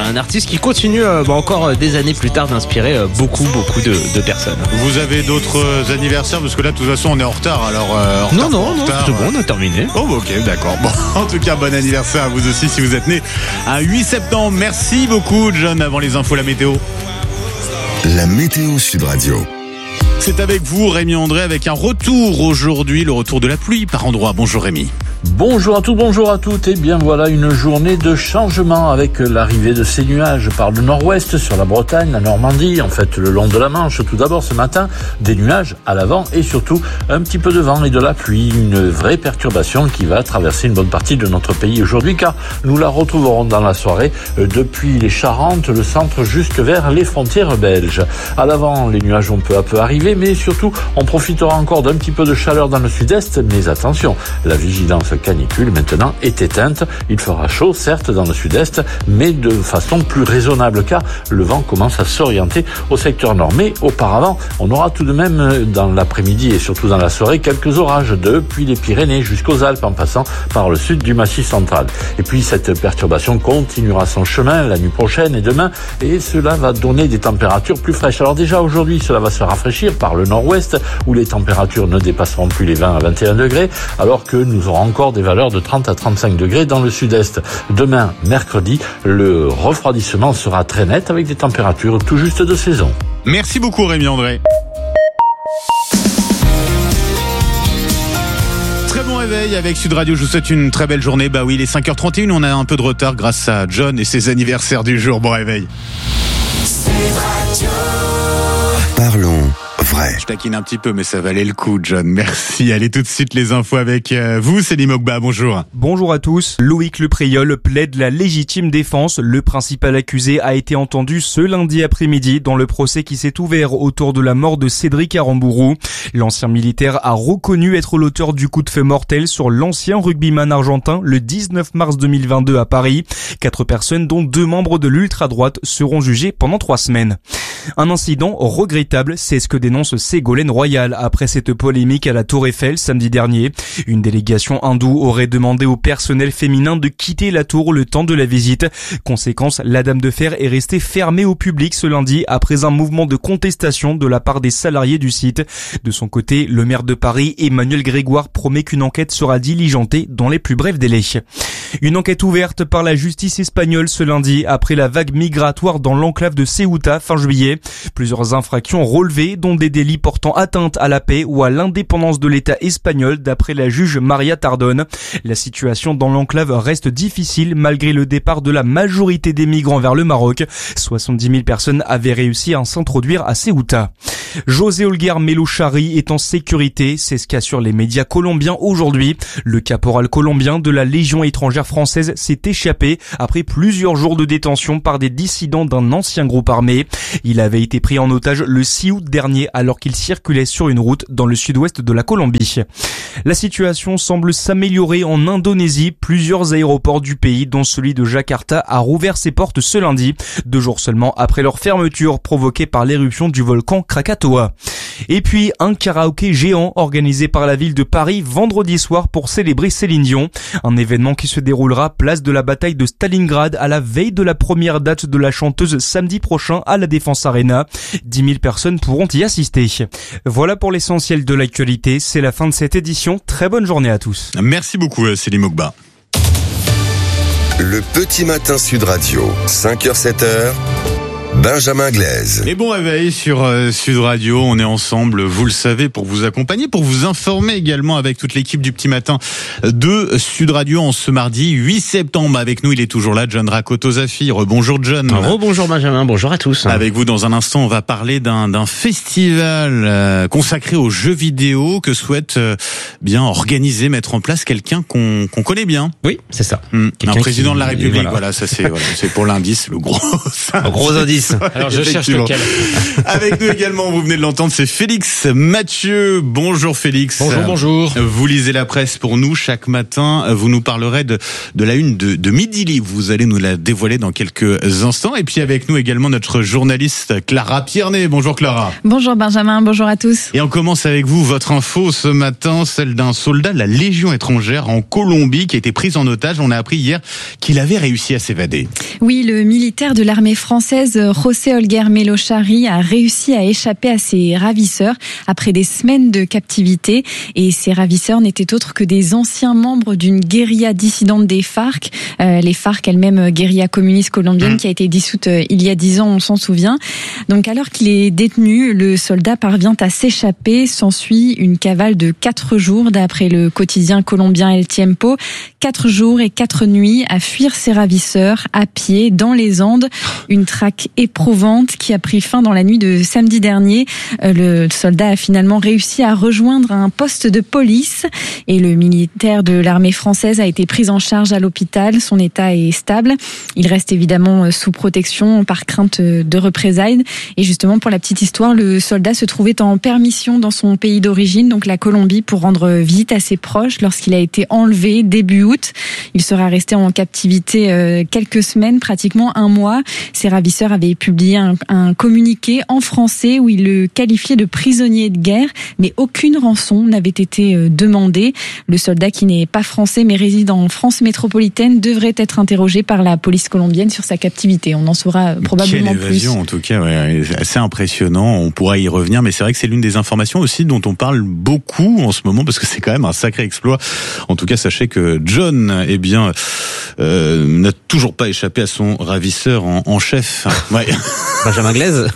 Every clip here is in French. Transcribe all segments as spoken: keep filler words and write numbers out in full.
un artiste qui continue euh, bah, encore des années plus tard d'inspirer euh, beaucoup, beaucoup de, de personnes. Vous avez d'autres anniversaires? Parce que là, de toute façon, on est en retard. Alors, euh, en non, retard, non, en non, retard, c'est bon, on a terminé. Oh, ok, d'accord. Bon, en tout cas, bon anniversaire à vous aussi si vous êtes né un huit septembre. Merci beaucoup, John. Avant les infos, la météo. La météo Sud Radio. C'est avec vous, Rémi André, avec un retour aujourd'hui, le retour de la pluie par endroits. Bonjour Rémi. Bonjour à tous, bonjour à toutes, et bien voilà une journée de changement avec l'arrivée de ces nuages par le nord-ouest sur la Bretagne, la Normandie, en fait le long de la Manche. Tout d'abord ce matin, des nuages à l'avant et surtout un petit peu de vent et de la pluie, une vraie perturbation qui va traverser une bonne partie de notre pays aujourd'hui, car nous la retrouverons dans la soirée depuis les Charentes, le centre jusque vers les frontières belges. À l'avant, les nuages vont peu à peu arriver, mais surtout on profitera encore d'un petit peu de chaleur dans le sud-est, mais attention, la vigilance canicule maintenant est éteinte. Il fera chaud certes dans le sud-est, mais de façon plus raisonnable car le vent commence à s'orienter au secteur nord. Mais auparavant, on aura tout de même dans l'après-midi et surtout dans la soirée quelques orages depuis les Pyrénées jusqu'aux Alpes en passant par le sud du Massif central. Et puis cette perturbation continuera son chemin la nuit prochaine et demain et cela va donner des températures plus fraîches. Alors déjà aujourd'hui, cela va se rafraîchir par le nord-ouest où les températures ne dépasseront plus les vingt à vingt et un degrés alors que nous aurons encore des valeurs de trente à trente-cinq degrés dans le sud-est. Demain, mercredi, le refroidissement sera très net avec des températures tout juste de saison. Merci beaucoup Rémi André. Très bon réveil avec Sud Radio, je vous souhaite une très belle journée. Bah oui, il est cinq heures trente et une, on a un peu de retard grâce à John et ses anniversaires du jour. Bon réveil. Sud Radio. Parlons vrai. Je taquine un petit peu, mais ça valait le coup, John. Merci. Allez, tout de suite, les infos avec euh, vous, Céline Mogba. Bonjour. Bonjour à tous. Loïc Lepriol plaide la légitime défense. Le principal accusé a été entendu ce lundi après-midi dans le procès qui s'est ouvert autour de la mort de Cédric Aramburu. L'ancien militaire a reconnu être l'auteur du coup de feu mortel sur l'ancien rugbyman argentin le dix-neuf mars deux mille vingt-deux à Paris. Quatre personnes, dont deux membres de l'ultra-droite, seront jugées pendant trois semaines. Un incident regrettable, c'est ce que dénonce Ségolène Royal après cette polémique à la Tour Eiffel samedi dernier. Une délégation hindoue aurait demandé au personnel féminin de quitter la tour le temps de la visite. Conséquence, la Dame de Fer est restée fermée au public ce lundi après un mouvement de contestation de la part des salariés du site. De son côté, le maire de Paris, Emmanuel Grégoire, promet qu'une enquête sera diligentée dans les plus brefs délais. Une enquête ouverte par la justice espagnole ce lundi après la vague migratoire dans l'enclave de Ceuta fin juillet. Plusieurs infractions relevées, dont des délits portant atteinte à la paix ou à l'indépendance de l'État espagnol d'après la juge Maria Tardón. La situation dans l'enclave reste difficile malgré le départ de la majorité des migrants vers le Maroc. soixante-dix mille personnes avaient réussi à s'introduire à Ceuta. José Olguer Melouchari est en sécurité, c'est ce qu'assurent les médias colombiens aujourd'hui. Le caporal colombien de la Légion étrangère française s'est échappé après plusieurs jours de détention par des dissidents d'un ancien groupe armé. Il avait été pris en otage le six août dernier alors qu'il circulait sur une route dans le sud-ouest de la Colombie. La situation semble s'améliorer en Indonésie. Plusieurs aéroports du pays, dont celui de Jakarta, a rouvert ses portes ce lundi, deux jours seulement après leur fermeture provoquée par l'éruption du volcan Krakatoa. Et puis un karaoké géant organisé par la ville de Paris vendredi soir pour célébrer Céline Dion. Un événement qui se déroulera place de la bataille de Stalingrad à la veille de la première date de la chanteuse samedi prochain à la Défense Arena. dix mille personnes pourront y assister. Voilà pour l'essentiel de l'actualité. C'est la fin de cette édition. Très bonne journée à tous. Merci beaucoup, Céline Mogba. Le petit matin Sud Radio, cinq heures sept heures. Benjamin Glaise. Et bon réveil sur euh, Sud Radio, on est ensemble, vous le savez, pour vous accompagner, pour vous informer également avec toute l'équipe du Petit Matin de Sud Radio en ce mardi huit septembre. Avec nous, il est toujours là, John Rakotozafi. Rebonjour John. Rebonjour Benjamin, bonjour à tous. Avec vous, dans un instant, on va parler d'un, d'un festival euh, consacré aux jeux vidéo que souhaite euh, bien organiser, mettre en place quelqu'un qu'on, qu'on connaît bien. Oui, c'est ça. Mmh. Un président qui... de la République, voilà, voilà ça c'est, voilà, c'est pour l'indice, le gros, un gros indice. Alors je cherche lequel. Avec nous également, vous venez de l'entendre, c'est Félix Mathieu. Bonjour Félix. Bonjour, bonjour. Vous lisez la presse pour nous chaque matin. Vous nous parlerez de, de la une de, de Midi Libre. Vous allez nous la dévoiler dans quelques instants. Et puis avec nous également notre journaliste Clara Pierné. Bonjour Clara. Bonjour Benjamin, bonjour à tous. Et on commence avec vous, votre info ce matin, celle d'un soldat de la Légion étrangère en Colombie qui a été pris en otage. On a appris hier qu'il avait réussi à s'évader. Oui, le militaire de l'armée française, José Olguer Melochari, a réussi à échapper à ses ravisseurs après des semaines de captivité. Et ces ravisseurs n'étaient autres que des anciens membres d'une guérilla dissidente des FARC. Euh, les FARC, elles-mêmes guérilla communiste colombienne, mmh. qui a été dissoute euh, il y a dix ans, on s'en souvient. Donc alors qu'il est détenu, le soldat parvient à s'échapper. S'ensuit une cavale de quatre jours, d'après le quotidien colombien El Tiempo. Quatre jours et quatre nuits à fuir ses ravisseurs à pied dans les Andes. Une traque éprouvante qui a pris fin dans la nuit de samedi dernier. Le soldat a finalement réussi à rejoindre un poste de police et le militaire de l'armée française a été pris en charge à l'hôpital. Son état est stable. Il reste évidemment sous protection par crainte de représailles. Et justement, pour la petite histoire, le soldat se trouvait en permission dans son pays d'origine, donc la Colombie, pour rendre visite à ses proches lorsqu'il a été enlevé début août. Il sera resté en captivité quelques semaines, pratiquement un mois. Ses ravisseurs avaient publié un, un communiqué en français où ils le qualifiaient de prisonnier de guerre, mais aucune rançon n'avait été demandée. Le soldat, qui n'est pas français mais réside en France métropolitaine, devrait être interrogé par la police colombienne sur sa captivité. On en saura probablement Quelle évasion, plus. En tout cas, ouais, assez impressionnant. On pourra y revenir, mais c'est vrai que c'est l'une des informations aussi dont on parle beaucoup en ce moment parce que c'est quand même un sacré exploit. En tout cas, sachez que John, eh bien, euh, n'a toujours pas échappé à son ravisseur en, en chef. Ouais. Benjamin Glaise.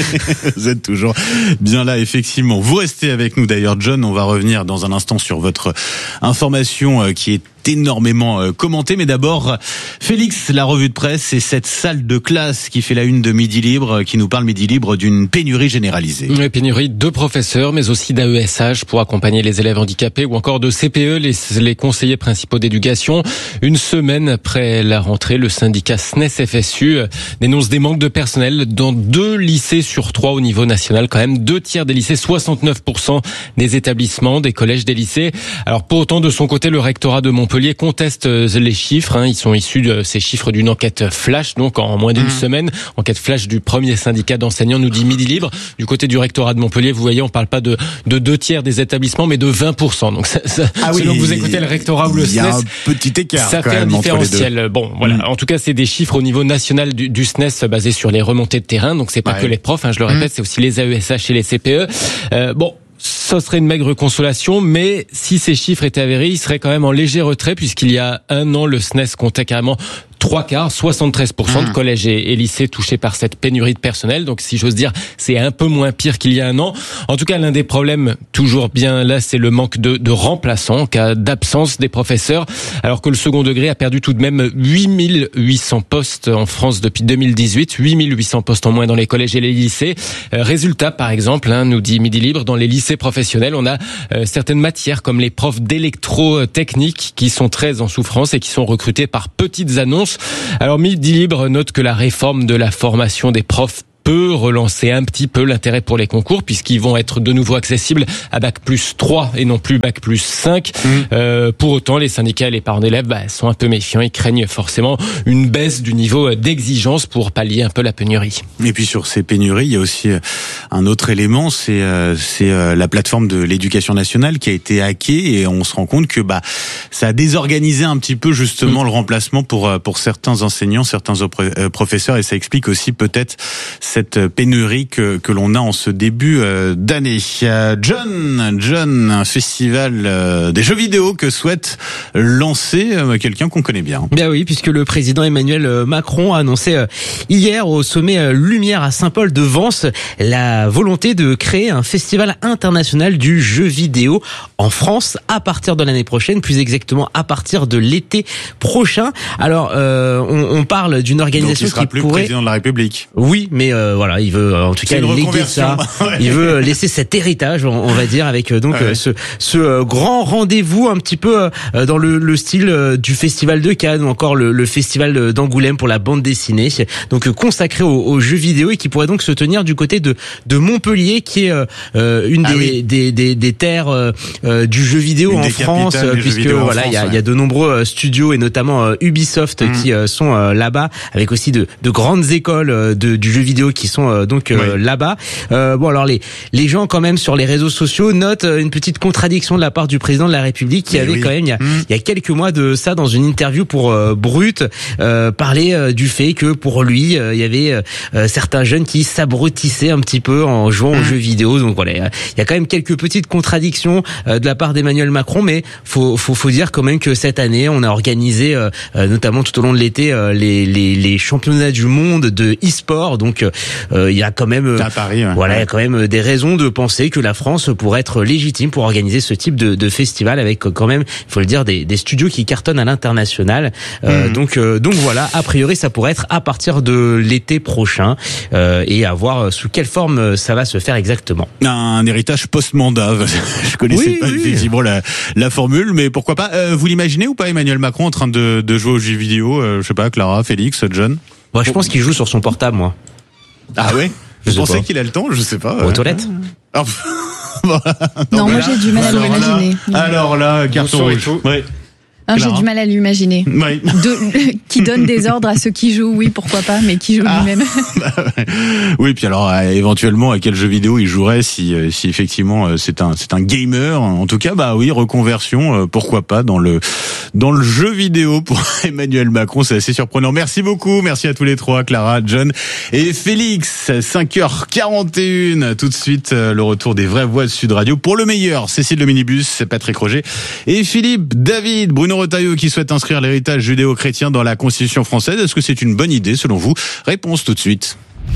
Vous êtes toujours bien là, effectivement. Vous restez avec nous d'ailleurs, John. On va revenir dans un instant sur votre information qui est énormément commenté, mais d'abord Félix, la revue de presse, et cette salle de classe qui fait la une de Midi Libre, qui nous parle Midi Libre d'une pénurie généralisée. Une pénurie de professeurs, mais aussi d'A E S H pour accompagner les élèves handicapés, ou encore de C P E, les, les conseillers principaux d'éducation. Une semaine après la rentrée, le syndicat S N E S F S U dénonce des manques de personnel dans deux lycées sur trois au niveau national, quand même deux tiers des lycées, soixante-neuf pour cent des établissements, des collèges, des lycées. Alors pour autant, de son côté, le rectorat de Montpellier conteste les chiffres. Hein. Ils sont issus de ces chiffres d'une enquête flash, donc en moins d'une mmh. semaine. Enquête flash du premier syndicat d'enseignants, nous dit Midi Libre. Du côté du rectorat de Montpellier, vous voyez, on parle pas de, de deux tiers des établissements, mais de vingt pour cent. Donc ça, ça, ah oui, selon que vous écoutez le rectorat ou le S N E S, il y a un petit écart. Ça quand fait même un différentiel. Bon, voilà. Mmh. En tout cas, c'est des chiffres au niveau national du, du S N E S basés sur les remontées de terrain. Donc c'est pas ouais. que les profs, hein, je le répète, mmh. c'est aussi les A E S H et les C P E. Euh, bon. Ça serait une maigre consolation, mais si ces chiffres étaient avérés, ils seraient quand même en léger retrait, puisqu'il y a un an, le S N E S comptait carrément trois quarts, soixante-treize pour cent de collèges et, et lycées touchés par cette pénurie de personnel. Donc, si j'ose dire, c'est un peu moins pire qu'il y a un an. En tout cas, l'un des problèmes, toujours bien là, c'est le manque de, de remplaçants, en cas d'absence des professeurs, alors que le second degré a perdu tout de même huit mille huit cents postes en France depuis deux mille dix-huit, huit mille huit cents postes en moins dans les collèges et les lycées. Euh, résultat, par exemple, hein, nous dit Midi Libre, dans les lycées professionnels, on a euh, certaines matières comme les profs d'électrotechnique qui sont très en souffrance et qui sont recrutés par petites annonces. Alors Midi Libre note que la réforme de la formation des profs peut relancer un petit peu l'intérêt pour les concours, puisqu'ils vont être de nouveau accessibles à bac plus trois et non plus bac plus cinq. Mmh. Euh, pour autant, les syndicats et les parents d'élèves bah, sont un peu méfiants. Ils craignent forcément une baisse du niveau d'exigence pour pallier un peu la pénurie. Et puis sur ces pénuries, il y a aussi un autre élément, c'est euh, c'est euh, la plateforme de l'éducation nationale qui a été hackée, et on se rend compte que bah ça a désorganisé un petit peu justement mmh. le remplacement pour pour certains enseignants, certains professeurs, et ça explique aussi peut-être cette pénurie que, que l'on a en ce début d'année. John, John, un festival des jeux vidéo que souhaite lancer quelqu'un qu'on connaît bien. Bien oui, puisque le président Emmanuel Macron a annoncé hier au sommet Lumière à Saint-Paul-de-Vence la volonté de créer un festival international du jeu vidéo en France à partir de l'année prochaine, plus exactement à partir de l'été prochain. Alors, euh, on, on parle d'une organisation Donc il sera qui plus pourrait... président de la République. Oui, mais euh, euh, voilà, il veut en tout cas léguer ça. Ouais. Il veut laisser cet héritage, on, on va dire, avec donc ouais. ce, ce grand rendez-vous un petit peu dans le, le style du Festival de Cannes ou encore le, le Festival d'Angoulême pour la bande dessinée, donc consacré aux, aux jeux vidéo et qui pourrait donc se tenir du côté de, de Montpellier, qui est euh, une ah des, oui. des, des, des terres euh, du jeu vidéo une en France, puisque voilà, il y a, ouais. y a de nombreux studios et notamment euh, Ubisoft mmh. qui euh, sont euh, là-bas, avec aussi de, de grandes écoles euh, de, du jeu vidéo qui sont euh, donc euh, ouais. là-bas. Euh, bon alors les les gens quand même sur les réseaux sociaux notent une petite contradiction de la part du président de la République qui Mais avait oui. quand même il y a, mmh. il y a quelques mois de ça dans une interview pour euh, Brut euh, parlé euh, du fait que pour lui euh, il y avait euh, certains jeunes qui s'abrutissaient un petit peu en jouant mmh. aux jeux vidéo. Donc voilà, il y a quand même quelques petites contradictions euh, de la part d'Emmanuel Macron, mais faut faut faut dire quand même que cette année on a organisé euh, notamment tout au long de l'été euh, les les les championnats du monde de e-sport. Donc euh, il y a quand même à Paris, ouais. voilà, il y a quand même des raisons de penser que la France pourrait être légitime pour organiser ce type de, de festival, avec quand même, il faut le dire, des, des studios qui cartonnent à l'international. Euh, mmh. Donc euh, donc voilà, a priori ça pourrait être à partir de l'été prochain euh, et à voir sous quelle forme ça va se faire exactement. Un héritage post-mandat. Je connaissais oui, pas oui. effectivement la la formule, mais pourquoi pas. Euh, vous l'imaginez ou pas, Emmanuel Macron en train de, de jouer aux jeux vidéo, euh, je sais pas, Clara, Félix, John? Moi, je pense qu'il joue sur son portable, moi. Ah ouais? Vous pensez qu'il a le temps? Je sais pas. Aux ouais. toilettes. Oh. non, non moi j'ai du mal à l'imaginer. Alors là, carton rouge. Ouais. Hein, j'ai du mal à l'imaginer. Oui. De, qui donne des ordres à ceux qui jouent, oui, pourquoi pas, mais qui joue ah. lui-même. Oui, puis alors euh, éventuellement à quel jeu vidéo il jouerait si euh, si effectivement euh, c'est un c'est un gamer. En tout cas, bah oui, reconversion, euh, pourquoi pas dans le dans le jeu vidéo pour Emmanuel Macron, c'est assez surprenant. Merci beaucoup, merci à tous les trois, Clara, John et Félix. cinq heures quarante et une, tout de suite euh, le retour des vraies voix de Sud Radio pour le meilleur. Cécile le minibus, Patrick Roger et Philippe David. Bruno Retailleau qui souhaite inscrire l'héritage judéo-chrétien dans la Constitution française. Est-ce que c'est une bonne idée selon vous? Réponse tout de suite.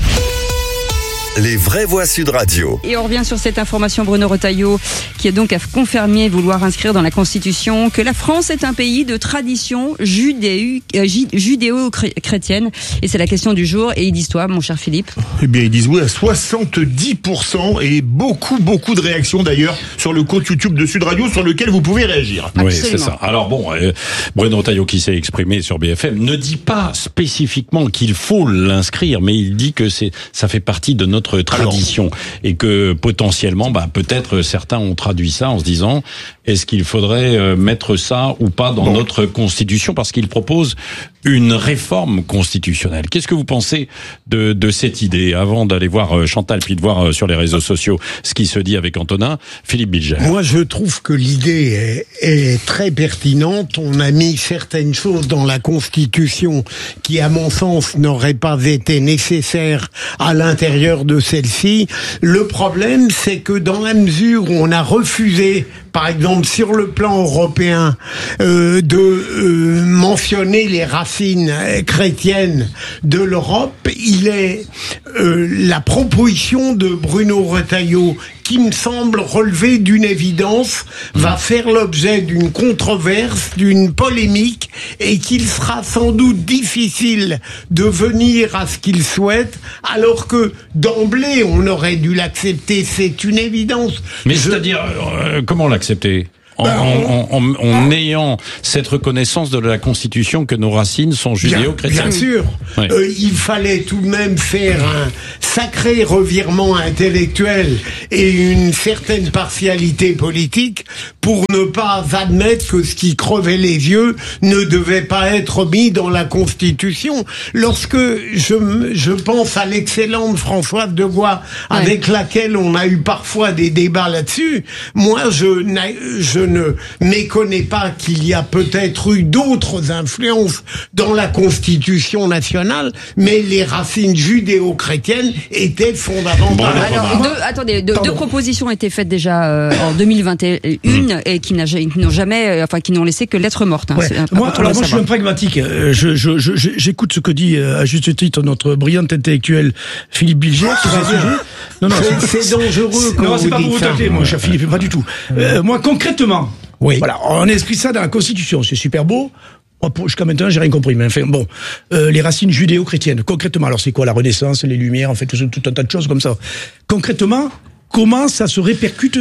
Les vraies voix Sud Radio. Et on revient sur cette information, Bruno Retailleau, qui a donc confirmé vouloir inscrire dans la Constitution que la France est un pays de tradition judéo, euh, judéo-chrétienne. Et c'est la question du jour. Et ils disent toi, mon cher Philippe? Eh bien, ils disent oui à soixante-dix pour cent et beaucoup, beaucoup de réactions d'ailleurs sur le compte YouTube de Sud Radio sur lequel vous pouvez réagir. Absolument. Oui, c'est ça. Alors bon, euh, Bruno Retailleau qui s'est exprimé sur B F M ne dit pas spécifiquement qu'il faut l'inscrire, mais il dit que c'est ça fait partie de notre tradition. Alors, et que potentiellement, bah, peut-être certains ont traduit ça en se disant est-ce qu'il faudrait euh, mettre ça ou pas dans bon. notre Constitution, parce qu'il propose une réforme constitutionnelle. Qu'est-ce que vous pensez de, de cette idée, avant d'aller voir euh, Chantal puis de voir euh, sur les réseaux sociaux ce qui se dit avec Antonin? Philippe Bilger. Moi, je trouve que l'idée est, est très pertinente. On a mis certaines choses dans la Constitution qui, à mon sens, n'auraient pas été nécessaires à l'intérieur de celle-ci. Le problème, c'est que dans la mesure où on a refusé, par exemple sur le plan européen, euh, de euh, mentionner les racines chrétiennes de l'Europe, il est euh, la proposition de Bruno Retailleau, qui me semble relever d'une évidence, va faire l'objet d'une controverse, d'une polémique, et qu'il sera sans doute difficile de venir à ce qu'il souhaite, alors que d'emblée on aurait dû l'accepter, c'est une évidence. Mais Je... c'est-à-dire, euh, comment l'accepter ? En, ben, en, en, en, en ayant cette reconnaissance de la Constitution que nos racines sont judéo-chrétiennes. Bien, bien sûr. Oui. Euh, il fallait tout de même faire un sacré revirement intellectuel et une certaine partialité politique pour ne pas admettre que ce qui crevait les yeux ne devait pas être mis dans la Constitution. Lorsque je, je pense à l'excellente Françoise de Gois, ouais. avec laquelle on a eu parfois des débats là-dessus, moi je, je ne méconnais pas qu'il y a peut-être eu d'autres influences dans la Constitution nationale, mais les racines judéo-chrétiennes étaient fondamentales. Bon, alors, deux, attendez, deux, deux propositions ont été faites déjà euh, en deux mille vingt et un mmh. et qui, n'a, qui n'ont jamais, enfin qui n'ont laissé que lettre morte. Hein, ouais. Moi, alors moi je suis un pragmatique. Je, je, je, j'écoute ce que dit à juste titre notre brillant intellectuel Philippe Bilger. Non, non, c'est, c'est dangereux. Non, c'est pas pour vous tâter, mon cher Philippe, pas du tout. Euh, moi, concrètement, oui. Voilà, on inscrit ça dans la Constitution, c'est super beau. Moi, pour, jusqu'à maintenant, j'ai rien compris. Mais enfin, bon, euh, les racines judéo-chrétiennes. Concrètement, alors c'est quoi la Renaissance, les Lumières, en fait, tout, tout un tas de choses comme ça. Concrètement, comment ça se répercute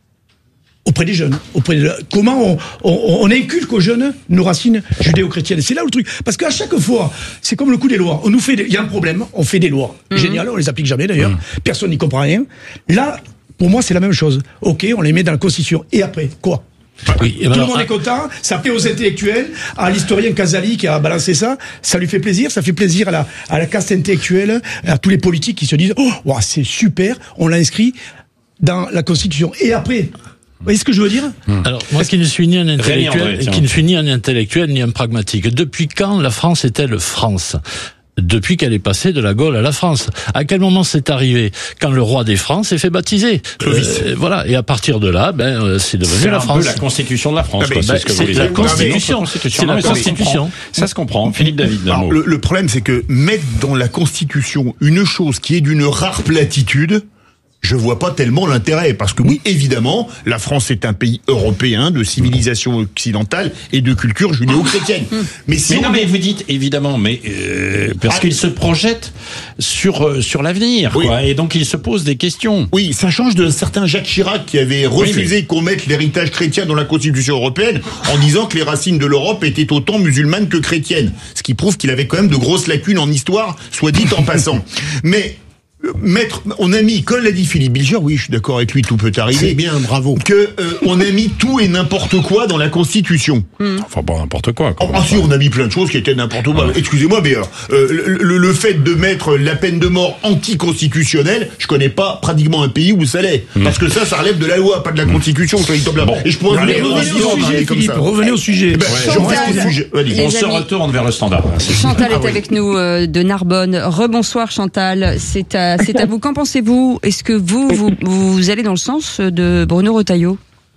auprès des jeunes, auprès de, comment on, on, on inculque aux jeunes nos racines judéo-chrétiennes. C'est là le truc. Parce qu'à chaque fois, c'est comme le coup des lois. On nous fait, il y a un problème, on fait des lois. Mmh. Génial, on les applique jamais d'ailleurs. Mmh. Personne n'y comprend rien. Là, pour moi, c'est la même chose. Ok, on les met dans la Constitution. Et après, quoi? Oui, tout alors, le monde est content, ça plaît aux intellectuels, à l'historien Casali qui a balancé ça, ça lui fait plaisir, ça fait plaisir à la, à la caste intellectuelle, à tous les politiques qui se disent, oh, wow, c'est super, on l'a inscrit dans la Constitution. Et après, vous voyez ce que je veux dire? Alors, moi qui ne suis ni un intellectuel, qui ne suis ni un intellectuel, ni un pragmatique. Depuis quand la France est-elle France? Depuis qu'elle est passée de la Gaule à la France. À quel moment c'est arrivé? Quand le roi des Francs s'est fait baptiser. Euh, voilà. Et à partir de là, ben, c'est devenu c'est la France. C'est un peu la constitution de la France. Ah, quoi, c'est c'est ce que vous voulez dire. La constitution. C'est la constitution. Ça se comprend. Philippe David. Alors, le, le problème, c'est que mettre dans la constitution une chose qui est d'une rare platitude, je vois pas tellement l'intérêt, parce que oui, évidemment, la France est un pays européen de civilisation occidentale et de culture judéo-chrétienne. Mais si mais on... non, mais vous dites évidemment, mais euh, parce ah, qu'il se projette sur euh, sur l'avenir, oui. quoi, et donc il se pose des questions. Oui, ça change de certain Jacques Chirac qui avait refusé oui, mais... qu'on mette l'héritage chrétien dans la Constitution européenne en disant que les racines de l'Europe étaient autant musulmanes que chrétiennes, ce qui prouve qu'il avait quand même de grosses lacunes en histoire, soit dit en passant. Mais Maître, on a mis, comme l'a dit Philippe Bilger, oui, je suis d'accord avec lui, tout peut arriver. C'est bien, bravo. Que euh, on a mis tout et n'importe quoi dans la Constitution. Mmh. Enfin, pas n'importe quoi. Ah, ah si, on a mis plein de choses qui étaient n'importe quoi. Ouais. Excusez-moi, mais euh, le, le fait de mettre la peine de mort anticonstitutionnelle, je connais pas pratiquement un pays où ça l'est. Mmh. Parce que ça, ça relève de la loi, pas de la Constitution. Mmh. Bon. Et je pourrais revenez au sujet, Philippe. Revenez au sujet. Ben, je reviens au sujet. On se retourne vers le standard. Chantal est avec nous euh, de Narbonne. Rebonsoir Chantal. C'est à, c'est à vous. Qu'en pensez vous? Est-ce que vous, vous, vous allez dans le sens de Bruno Retailleau?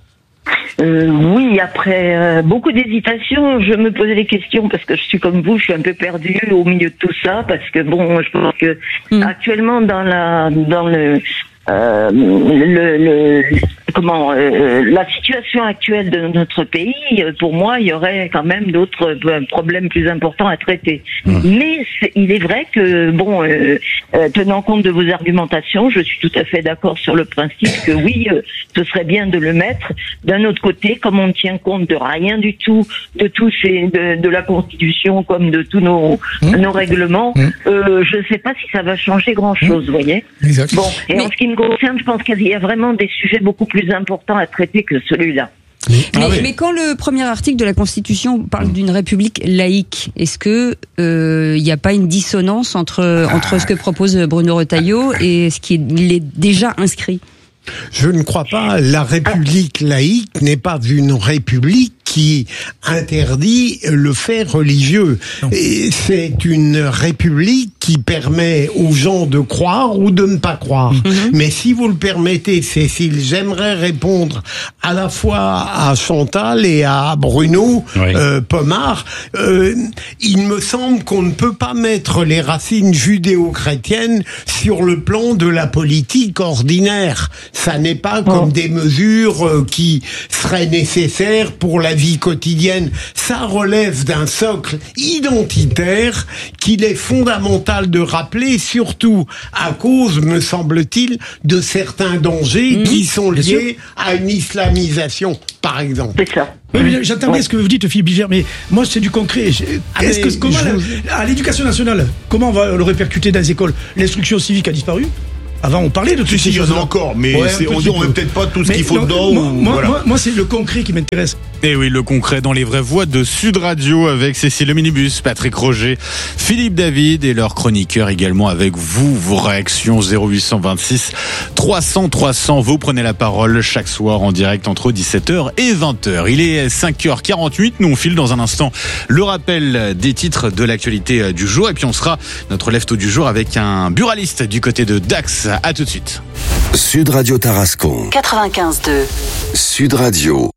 Euh, oui, après euh, beaucoup d'hésitation, je me posais des questions parce que je suis comme vous, je suis un peu perdue au milieu de tout ça parce que bon, je pense que mmh. actuellement dans la dans le euh, le, le comment euh, la situation actuelle de notre pays, pour moi, il y aurait quand même d'autres euh, problèmes plus importants à traiter. Mmh. Mais c'est, il est vrai que bon, euh, euh, tenant compte de vos argumentations, je suis tout à fait d'accord sur le principe que oui, euh, ce serait bien de le mettre. D'un autre côté, comme on ne tient compte de rien du tout, de tous ces de, de la Constitution comme de tous nos mmh. nos règlements, mmh. euh, je ne sais pas si ça va changer grand-chose, vous mmh. voyez. Exact. Bon, et Mais... en ce qui me concerne, je pense qu'il y a vraiment des sujets beaucoup plus important à traiter que celui-là. Mais, ah oui. mais quand le premier article de la Constitution parle d'une république laïque, est-ce que il euh, n'y a pas une dissonance entre entre ce que propose Bruno Retailleau et ce qui est, il est déjà inscrit? Je ne crois pas. La république laïque n'est pas une république qui interdit le fait religieux. Et c'est une république qui permet aux gens de croire ou de ne pas croire. Mm-hmm. Mais si vous le permettez, Cécile, j'aimerais répondre à la fois à Chantal et à Bruno oui. euh, Pomar. Euh, il me semble qu'on ne peut pas mettre les racines judéo-chrétiennes sur le plan de la politique ordinaire. Ça n'est pas oh. comme des mesures euh, qui seraient nécessaires pour la vie quotidienne. Ça relève d'un socle identitaire qu'il est fondamental de rappeler, surtout à cause, me semble-t-il, de certains dangers mmh. qui sont liés à une islamisation, par exemple. C'est ça. Oui, mais j'entendais ouais. ce que vous dites, Philippe Bilger, mais moi c'est du concret. Est-ce que comment je... la, à l'éducation nationale, comment on va le répercuter dans les écoles? L'instruction civique a disparu. Avant, on parlait de tout ces choses encore, mais ouais, c'est, on dit on met peut-être pas tout ce mais qu'il faut non, dedans. Moi, ou, moi, voilà. moi, moi, c'est le concret qui m'intéresse. Et oui, le concret dans les vraies voix de Sud Radio avec Cécile Le Minibus, Patrick Roger, Philippe David et leurs chroniqueurs également avec vous, vos réactions zéro huit cent vingt-six trois cents trois cents. Vous prenez la parole chaque soir en direct entre dix-sept heures et vingt heures. Il est cinq heures quarante-huit. Nous, on file dans un instant le rappel des titres de l'actualité du jour. Et puis, on sera notre lève-tôt du jour avec un buraliste du côté de Dax. À tout de suite. Sud Radio Tarascon. quatre-vingt-quinze deux. Sud Radio.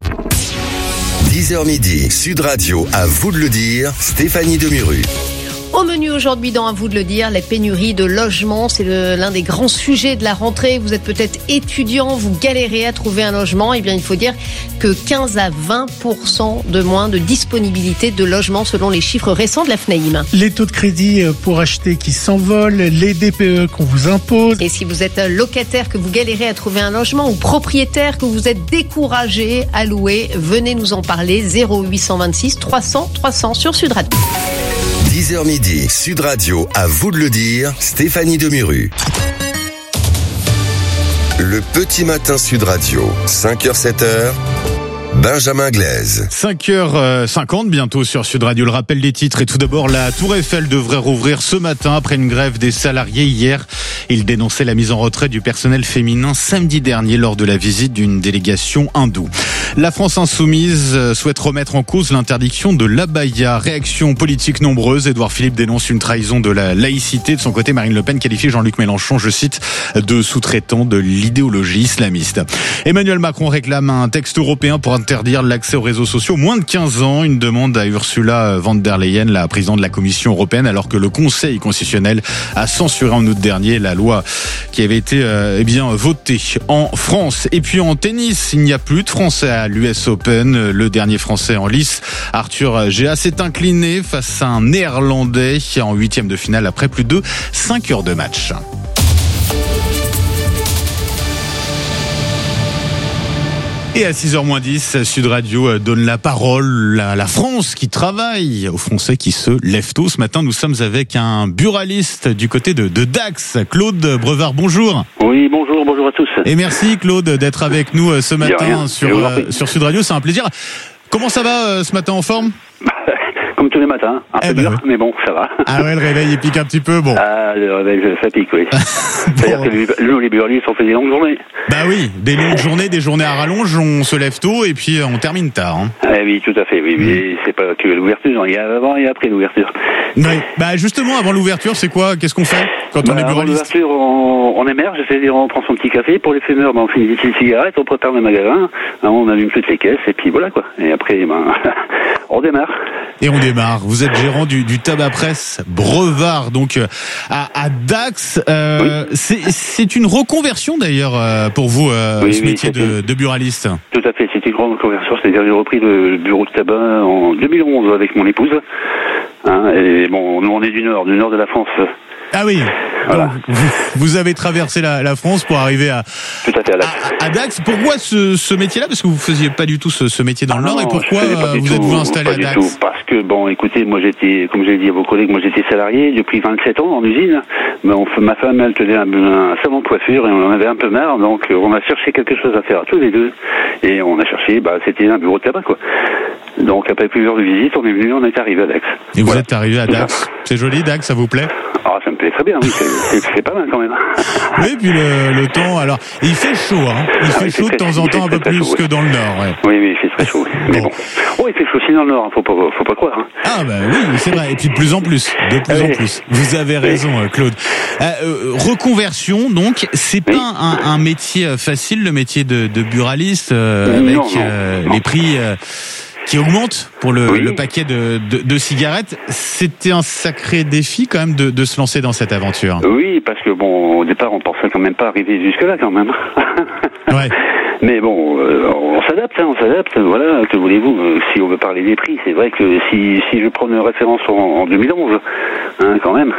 dix heures midi, Sud Radio, à vous de le dire, Stéphanie Demuru. Au menu aujourd'hui dans À vous de le dire, la pénurie de logements, c'est le, l'un des grands sujets de la rentrée. Vous êtes peut-être étudiant, vous galérez à trouver un logement. Eh bien, il faut dire que quinze à vingt pour cent de moins de disponibilité de logements selon les chiffres récents de la F N A I M. Les taux de crédit pour acheter qui s'envolent, les D P E qu'on vous impose. Et si vous êtes locataire, que vous galérez à trouver un logement, ou propriétaire, que vous êtes découragé à louer, venez nous en parler. zéro huit cent vingt-six trois cents trois cents sur Sud Radio. dix heures midi, Sud Radio, à vous de le dire, Stéphanie Demuru. Le petit matin Sud Radio, cinq heures sept heures. Benjamin Glaise. cinq heures cinquante bientôt sur Sud Radio. Le rappel des titres et tout d'abord, la Tour Eiffel devrait rouvrir ce matin après une grève des salariés hier. Ils dénonçaient la mise en retrait du personnel féminin samedi dernier lors de la visite d'une délégation hindoue. La France insoumise souhaite remettre en cause l'interdiction de l'abaya. Réaction politique nombreuse. Édouard Philippe dénonce une trahison de la laïcité. De son côté, Marine Le Pen qualifie Jean-Luc Mélenchon, je cite, de sous-traitant de l'idéologie islamiste. Emmanuel Macron réclame un texte européen pour interdire l'accès aux réseaux sociaux moins de quinze ans. Une demande à Ursula von der Leyen, la présidente de la Commission européenne, alors que le Conseil constitutionnel a censuré en août dernier la loi qui avait été euh, eh bien votée en France. Et puis en tennis, il n'y a plus de Français à l'U S Open. Le dernier Français en lice, Arthur Géas, s'est incliné face à un Néerlandais en huitième de finale après plus de cinq heures de match. Et à six heures moins dix, Sud Radio donne la parole à la France qui travaille, aux Français qui se lèvent tôt. Ce matin, nous sommes avec un buraliste du côté de, de Dax, Claude Brevard. Bonjour. Oui, bonjour, bonjour à tous. Et merci Claude d'être avec nous ce matin sur, euh, sur Sud Radio. C'est un plaisir. Comment ça va euh, ce matin, en forme? Comme tous les matins, un eh peu ben dur, oui. mais bon, ça va. Ah ouais, le réveil, il pique un petit peu, bon. Ah, le réveil, ça pique, oui. bon. C'est-à-dire que les, nous, les buralistes, on fait des longues journées. Bah oui, des longues journées, des journées à rallonge, on se lève tôt et puis on termine tard. Hein. Ah oui, tout à fait, oui. Mais c'est pas que l'ouverture, il y a avant et après l'ouverture. Oui. Bah justement, avant l'ouverture, c'est quoi? Qu'est-ce qu'on fait quand bah, on est avant buraliste? l'ouverture, on, on émerge, c'est-à-dire on prend son petit café. Pour les fumeurs, ben, on finit des petites cigarettes, on prépare le magasin, on allume toutes les caisses et puis voilà quoi. Et après, ben, on démarre. Et on démarre. Vous êtes gérant du, du tabac presse Brevard, donc à, à Dax. Euh, oui. c'est, c'est une reconversion d'ailleurs euh, pour vous, euh, oui, ce oui, métier de, de buraliste. Tout à fait, c'est une grande reconversion. C'est-à-dire j'ai repris le, le bureau de tabac en deux mille onze avec mon épouse. Hein, et bon, nous on est du nord, du nord de la France. Ah oui. Voilà. Donc, vous, vous avez traversé la, la France pour arriver à, Tout à, fait à, Dax. à, à Dax. Pourquoi ce, ce métier-là? Parce que vous faisiez pas du tout ce, ce métier dans ah le Nord. Non, et pourquoi vous êtes-vous installé à Dax? Tout. Parce que bon, écoutez, moi j'étais, comme j'ai dit à vos collègues, moi j'étais salarié depuis vingt-sept ans en usine. Mais on, ma femme elle tenait un, un salon de coiffure et on en avait un peu marre, donc on a cherché quelque chose à faire tous les deux. Et on a cherché, bah c'était un bureau de tabac quoi. Donc après plusieurs visites, on est venu, on est arrivé à Dax. Et vous voilà. êtes arrivé à Dax. C'est joli Dax, ça vous plaît? Ah, ça me plaît très bien, oui, c'est, c'est, c'est pas mal quand même. Oui, puis le, le temps, alors, il fait chaud, hein. Il ah, fait chaud de temps en temps, un peu plus chaud, que oui. dans le Nord, ouais. Oui, oui, il fait très chaud, oui. Mais bon. Oh, il fait chaud aussi dans le Nord, hein. faut pas, faut pas croire, hein. Ah, bah oui, c'est vrai. Et puis de plus en plus, de plus oui. en plus. Vous avez raison, oui. Claude. Euh, euh, reconversion, donc, c'est oui. pas un, un métier facile, le métier de, de buraliste, euh, avec non, non, euh, non. les prix, euh, qui augmente pour le, oui. le paquet de, de, de cigarettes. C'était un sacré défi quand même de, de se lancer dans cette aventure. Oui, parce que bon, au départ, on pensait quand même pas arriver jusque-là quand même. Ouais. Mais bon, euh, on s'adapte, hein, on s'adapte. Voilà, que voulez-vous euh, si on veut parler des prix, c'est vrai que si si je prends une référence en, en deux mille onze, hein, quand même.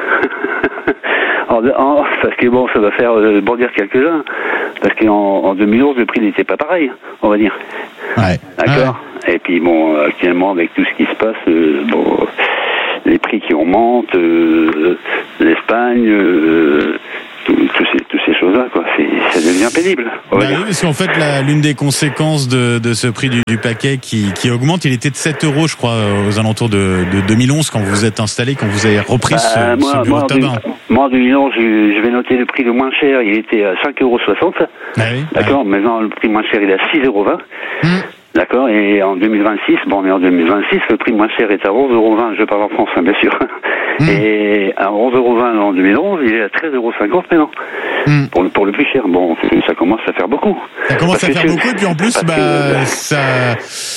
en, en, parce que bon, ça va faire euh, bondir quelques-uns. Parce qu'en en deux mille onze, le prix n'était pas pareil, on va dire. Ouais. D'accord. Ouais. Et puis bon, actuellement, avec tout ce qui se passe, euh, bon, les prix qui augmentent, euh, l'Espagne. Euh, Toutes ces, toutes ces choses-là, quoi. C'est, ça devient pénible. Bah oui, parce qu'en fait, la, l'une des conséquences de, de ce prix du, du paquet qui, qui augmente, il était de sept euros, je crois, aux alentours de, de deux mille onze, quand vous êtes installé, quand vous avez repris bah, ce, moi, ce bureau moi, de tabac. Moi, en deux mille onze, je, je vais noter le prix le moins cher, il était à cinq euros soixante. Ah oui, d'accord, ouais. Maintenant, le prix moins cher, il est à six euros vingt. Hum. D'accord, et en deux mille vingt-six, bon, on est en deux mille vingt-six, le prix moins cher est à onze euros vingt, je parle en France, hein, bien sûr. Mmh. Et à onze euros vingt en deux mille onze, il est à treize euros cinquante maintenant. Mmh. Pour, le, pour le plus cher, bon, ça commence à faire beaucoup. Ça commence parce à faire beaucoup, et puis en plus, bah, que, ça,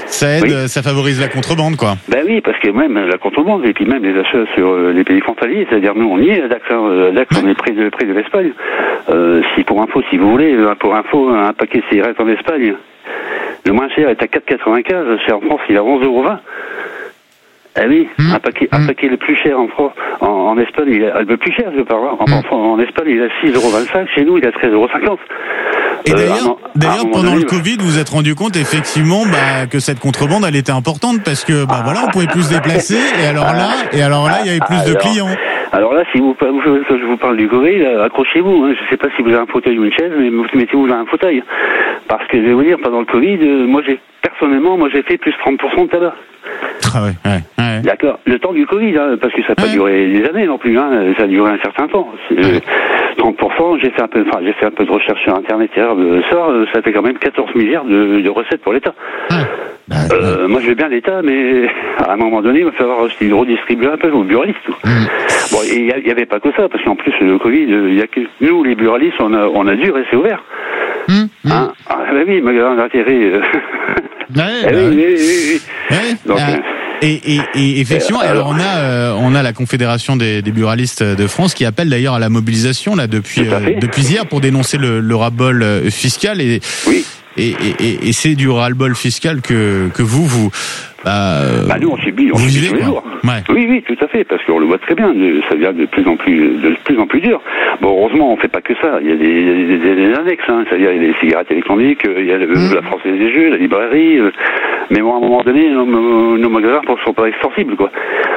Ça aide, Oui. ça favorise la contrebande, quoi. Ben oui, parce que même la contrebande, et puis même les achats sur euh, les pays frontaliers, c'est-à-dire nous, on y est, à Dax, hein, à Dax, on est près de, près de l'Espagne. Euh, si pour info, si vous voulez, pour info, un paquet de cigarettes en Espagne, le moins cher est à quatre quatre-vingt-quinze, c'est en France, il est à onze euros vingt. Ah oui, mmh. un paquet, un paquet le plus cher en France, en, en Espagne, il est le plus cher, je parle. En, mmh. en, en Espagne, il est à six euros vingt-cinq, chez nous, il est à treize euros cinquante. Et d'ailleurs, euh, d'ailleurs pendant donné, le Covid, vous vous êtes rendu compte effectivement bah, que cette contrebande, elle était importante parce que bah voilà, on pouvait plus se déplacer et alors là, et alors là, il y avait plus alors, de clients. Alors là, si vous, vous que je vous parle du Covid, accrochez-vous. Hein. Je ne sais pas si vous avez un fauteuil ou une chaise, mais mettez-vous dans un fauteuil. Parce que je vais vous dire, pendant le Covid, euh, moi j'ai personnellement, moi j'ai fait plus trente pour cent de tabac. Ah ouais, ouais, ouais. D'accord. Le temps du Covid, hein, parce que ça n'a pas ouais. duré des années non plus, hein, ça a duré un certain temps. Ouais. trente pour cent, j'ai fait un peu, enfin, j'ai fait un peu de recherche sur Internet hier le soir, ça fait quand même quatorze milliards de, de recettes pour l'État. Ouais. Euh, moi, je vais bien l'État, mais à un moment donné, il va falloir aussi redistribuer un peu aux buralistes. Mmh. Bon, il n'y avait pas que ça, parce qu'en plus, le Covid, il y a que nous, les buralistes, on a, on a dû rester ouverts. Mmh. Hein ah, bah oui, magasin d'intérêt. Euh... Ouais, eh bah oui, oui. oui, oui, oui. Ouais, Donc, ah. euh... Et, et, et effectivement, alors, alors on a euh, on a la Confédération des, des buralistes de France qui appelle d'ailleurs à la mobilisation là depuis euh, depuis hier pour dénoncer le, le ras-bol fiscal et oui. et, et, et c'est du ras-bol fiscal que que vous vous bah, bah nous on subit, on vous subit vivez, tous les quoi. jours. Ouais. Oui, oui, tout à fait, parce qu'on le voit très bien, ça devient de plus en plus, de plus en plus dur. Bon, heureusement, on fait pas que ça. Il y a des, des, des annexes, hein. C'est-à-dire il y a les cigarettes électroniques, il y a le, mmh. la Française des Jeux, la librairie. Euh, mais bon, à un moment donné, nos, nos magasins ne sont pas extensibles, quoi.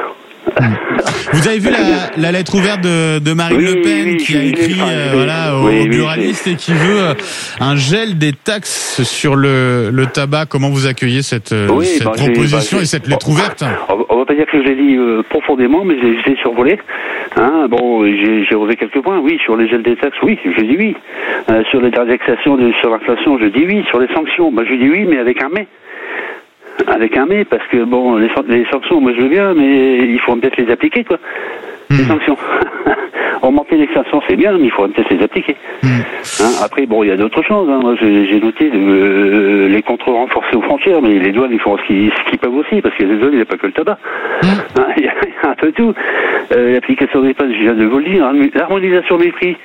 Vous avez vu la, la lettre ouverte de, de Marine oui, Le Pen oui, qui a écrit euh, voilà, aux, oui, aux buralistes oui, et qui veut euh, un gel des taxes sur le, le tabac. Comment vous accueillez cette, oui, cette bah, proposition bah, et cette lettre ouverte? On va pas dire que je l'ai lu euh, profondément, mais j'ai, j'ai survolé. Hein, bon, j'ai, j'ai relevé quelques points. Oui, sur les gels des taxes, oui, je dis oui. Euh, sur les indexations, de, sur l'inflation, je dis oui. Sur les sanctions, bah, je dis oui, mais avec un mais. Avec un mais, parce que bon, les, les sanctions, moi je veux bien, mais il faut peut-être les appliquer, quoi. Mmh. Les sanctions. Augmenter les sanctions, c'est bien, mais il faut peut-être les appliquer. Mmh. Hein, après, bon, il y a d'autres choses. Hein. Moi, j'ai, j'ai noté euh, les contrôles renforcés aux frontières, mais les douanes, ils font ce qu'ils, ce qu'ils peuvent aussi, parce que les douanes, il n'y a pas que le tabac. Mmh. Hein, il y a un peu tout. Euh, l'application des passes, je viens de vous le dire. Hein, l'harmonisation des prix.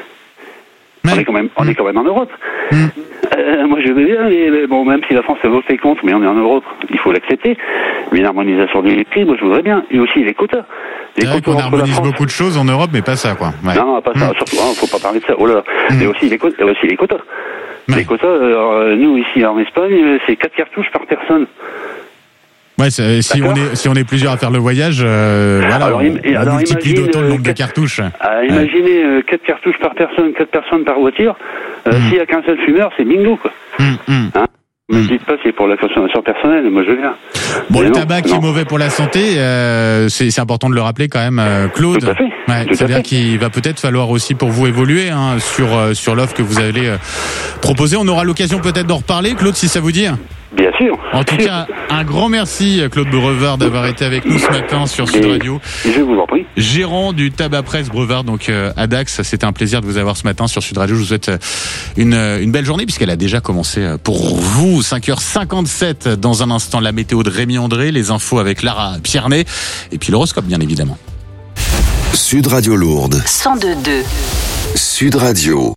On est quand même, on est quand même en Europe. Mmh. Euh, moi, je veux bien, mais, mais bon, même si la France a voté contre, mais on est en Europe, il faut l'accepter. Mais une harmonisation des prix, moi, je voudrais bien. Et aussi les quotas. Les c'est vrai qu'on harmonise beaucoup de choses en Europe, mais pas ça, quoi. Ouais. Non, pas ça. Mmh. Surtout, hein, faut pas parler de ça. Oh là. Mmh. Mais aussi les quotas. Aussi les quotas. Ouais. Les quotas. Euh, nous ici en Espagne, c'est quatre cartouches par personne. Ouais, si on est si on est plusieurs à faire le voyage, euh, voilà, alors, on, on alors, multiplie d'autant le nombre de cartouches. Ah, imaginez euh, quatre cartouches par personne, quatre personnes par voiture. Euh, mmh. S'il y a qu'un seul fumeur, c'est bingo, quoi. Mmh, mmh. Hein ne me dites pas c'est pour la consommation personnelle, moi je viens. Bon, mais le non, tabac qui non. est mauvais pour la santé, euh, c'est, c'est important de le rappeler quand même, euh, Claude. Tout à fait. Ouais, Tout c'est-à-dire à fait. qu'il va peut-être falloir aussi pour vous évoluer hein, sur euh, sur l'offre que vous allez euh, proposer. On aura l'occasion peut-être d'en reparler, Claude, si ça vous dit. Bien sûr. En tout cas, un grand merci, Claude Brevard, d'avoir été avec nous ce matin sur Sud Radio. Je vous en prie. Gérant du Tabac Presse Brevard, donc euh, à Dax. C'était un plaisir de vous avoir ce matin sur Sud Radio. Je vous souhaite une, une belle journée puisqu'elle a déjà commencé pour vous. cinq heures cinquante-sept dans un instant, la météo de Rémi André, les infos avec Lara Piernet et puis l'horoscope, bien évidemment. Sud Radio Lourdes. cent deux virgule deux. Sud Radio.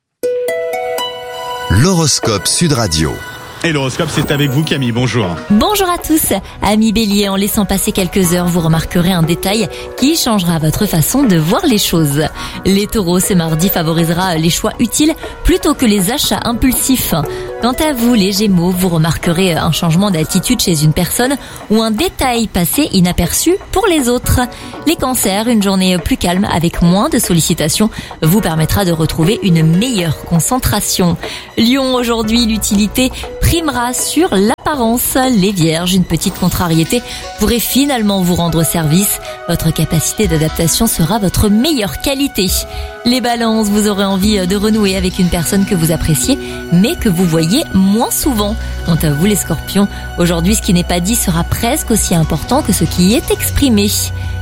L'horoscope Sud Radio. Et l'horoscope, c'est avec vous, Camille. Bonjour. Bonjour à tous. Amis Bélier, en laissant passer quelques heures, vous remarquerez un détail qui changera votre façon de voir les choses. Les taureaux, ce mardi favorisera les choix utiles plutôt que les achats impulsifs. Quant à vous, les gémeaux, vous remarquerez un changement d'attitude chez une personne ou un détail passé inaperçu pour les autres. Les cancers, une journée plus calme avec moins de sollicitations vous permettra de retrouver une meilleure concentration. Lion, aujourd'hui, l'utilité primera sur l'apparence. Les vierges, une petite contrariété pourrait finalement vous rendre service. Votre capacité d'adaptation sera votre meilleure qualité. Les balances, vous aurez envie de renouer avec une personne que vous appréciez, mais que vous voyez moins souvent. Quant à vous, les scorpions, aujourd'hui, ce qui n'est pas dit sera presque aussi important que ce qui est exprimé.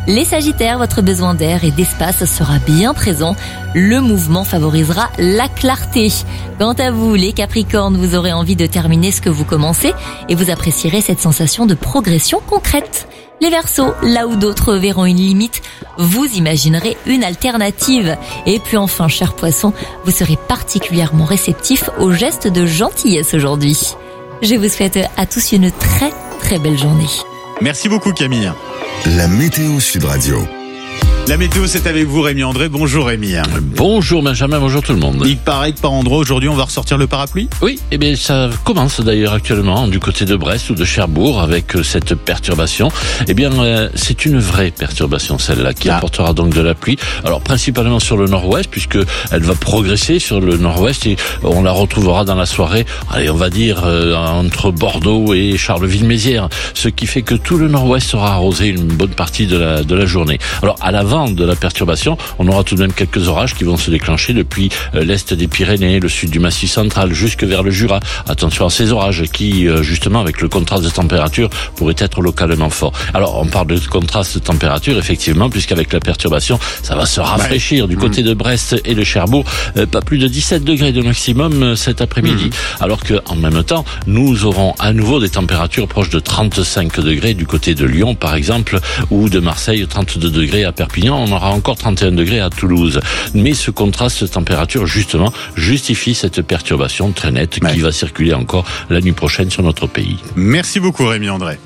Les Sagittaires, votre besoin d'air et d'espace sera bien présent. Le mouvement favorisera la clarté. Quant à vous, les Capricornes, vous aurez envie de terminer ce que vous commencez et vous apprécierez cette sensation de progression concrète. Les Verseaux, là où d'autres verront une limite, vous imaginerez une alternative. Et puis enfin, cher Poisson, vous serez particulièrement réceptif aux gestes de gentillesse aujourd'hui. Je vous souhaite à tous une très très belle journée. Merci beaucoup Camille. La météo Sud Radio. La météo, c'est avec vous Rémi André. Bonjour Rémi. Bonjour Benjamin, bonjour tout le monde. Il paraît que par endroit aujourd'hui on va ressortir le parapluie. Oui, et eh bien ça commence d'ailleurs actuellement du côté de Brest ou de Cherbourg avec cette perturbation. Eh bien euh, c'est une vraie perturbation celle-là qui ah. apportera donc de la pluie. Alors principalement sur le nord-ouest puisque elle va progresser sur le nord-ouest et on la retrouvera dans la soirée. Allez, on va dire euh, entre Bordeaux et Charleville-Mézières, ce qui fait que tout le nord-ouest sera arrosé une bonne partie de la de la journée. Alors à l'avant de la perturbation, on aura tout de même quelques orages qui vont se déclencher depuis l'est des Pyrénées, le sud du Massif central, jusque vers le Jura. Attention à ces orages qui, justement, avec le contraste de température, pourraient être localement forts. Alors, on parle de contraste de température, effectivement, puisqu'avec la perturbation, ça va se rafraîchir ouais. du côté de Brest et de Cherbourg. Pas plus de dix-sept degrés de maximum cet après-midi. Mmh. Alors que, en même temps, nous aurons à nouveau des températures proches de trente-cinq degrés du côté de Lyon, par exemple, ou de Marseille, trente-deux degrés à Perpignan. On aura encore trente et un degrés à Toulouse. Mais ce contraste de température, justement, justifie cette perturbation très nette ouais. qui va circuler encore la nuit prochaine sur notre pays. Merci beaucoup Rémi André.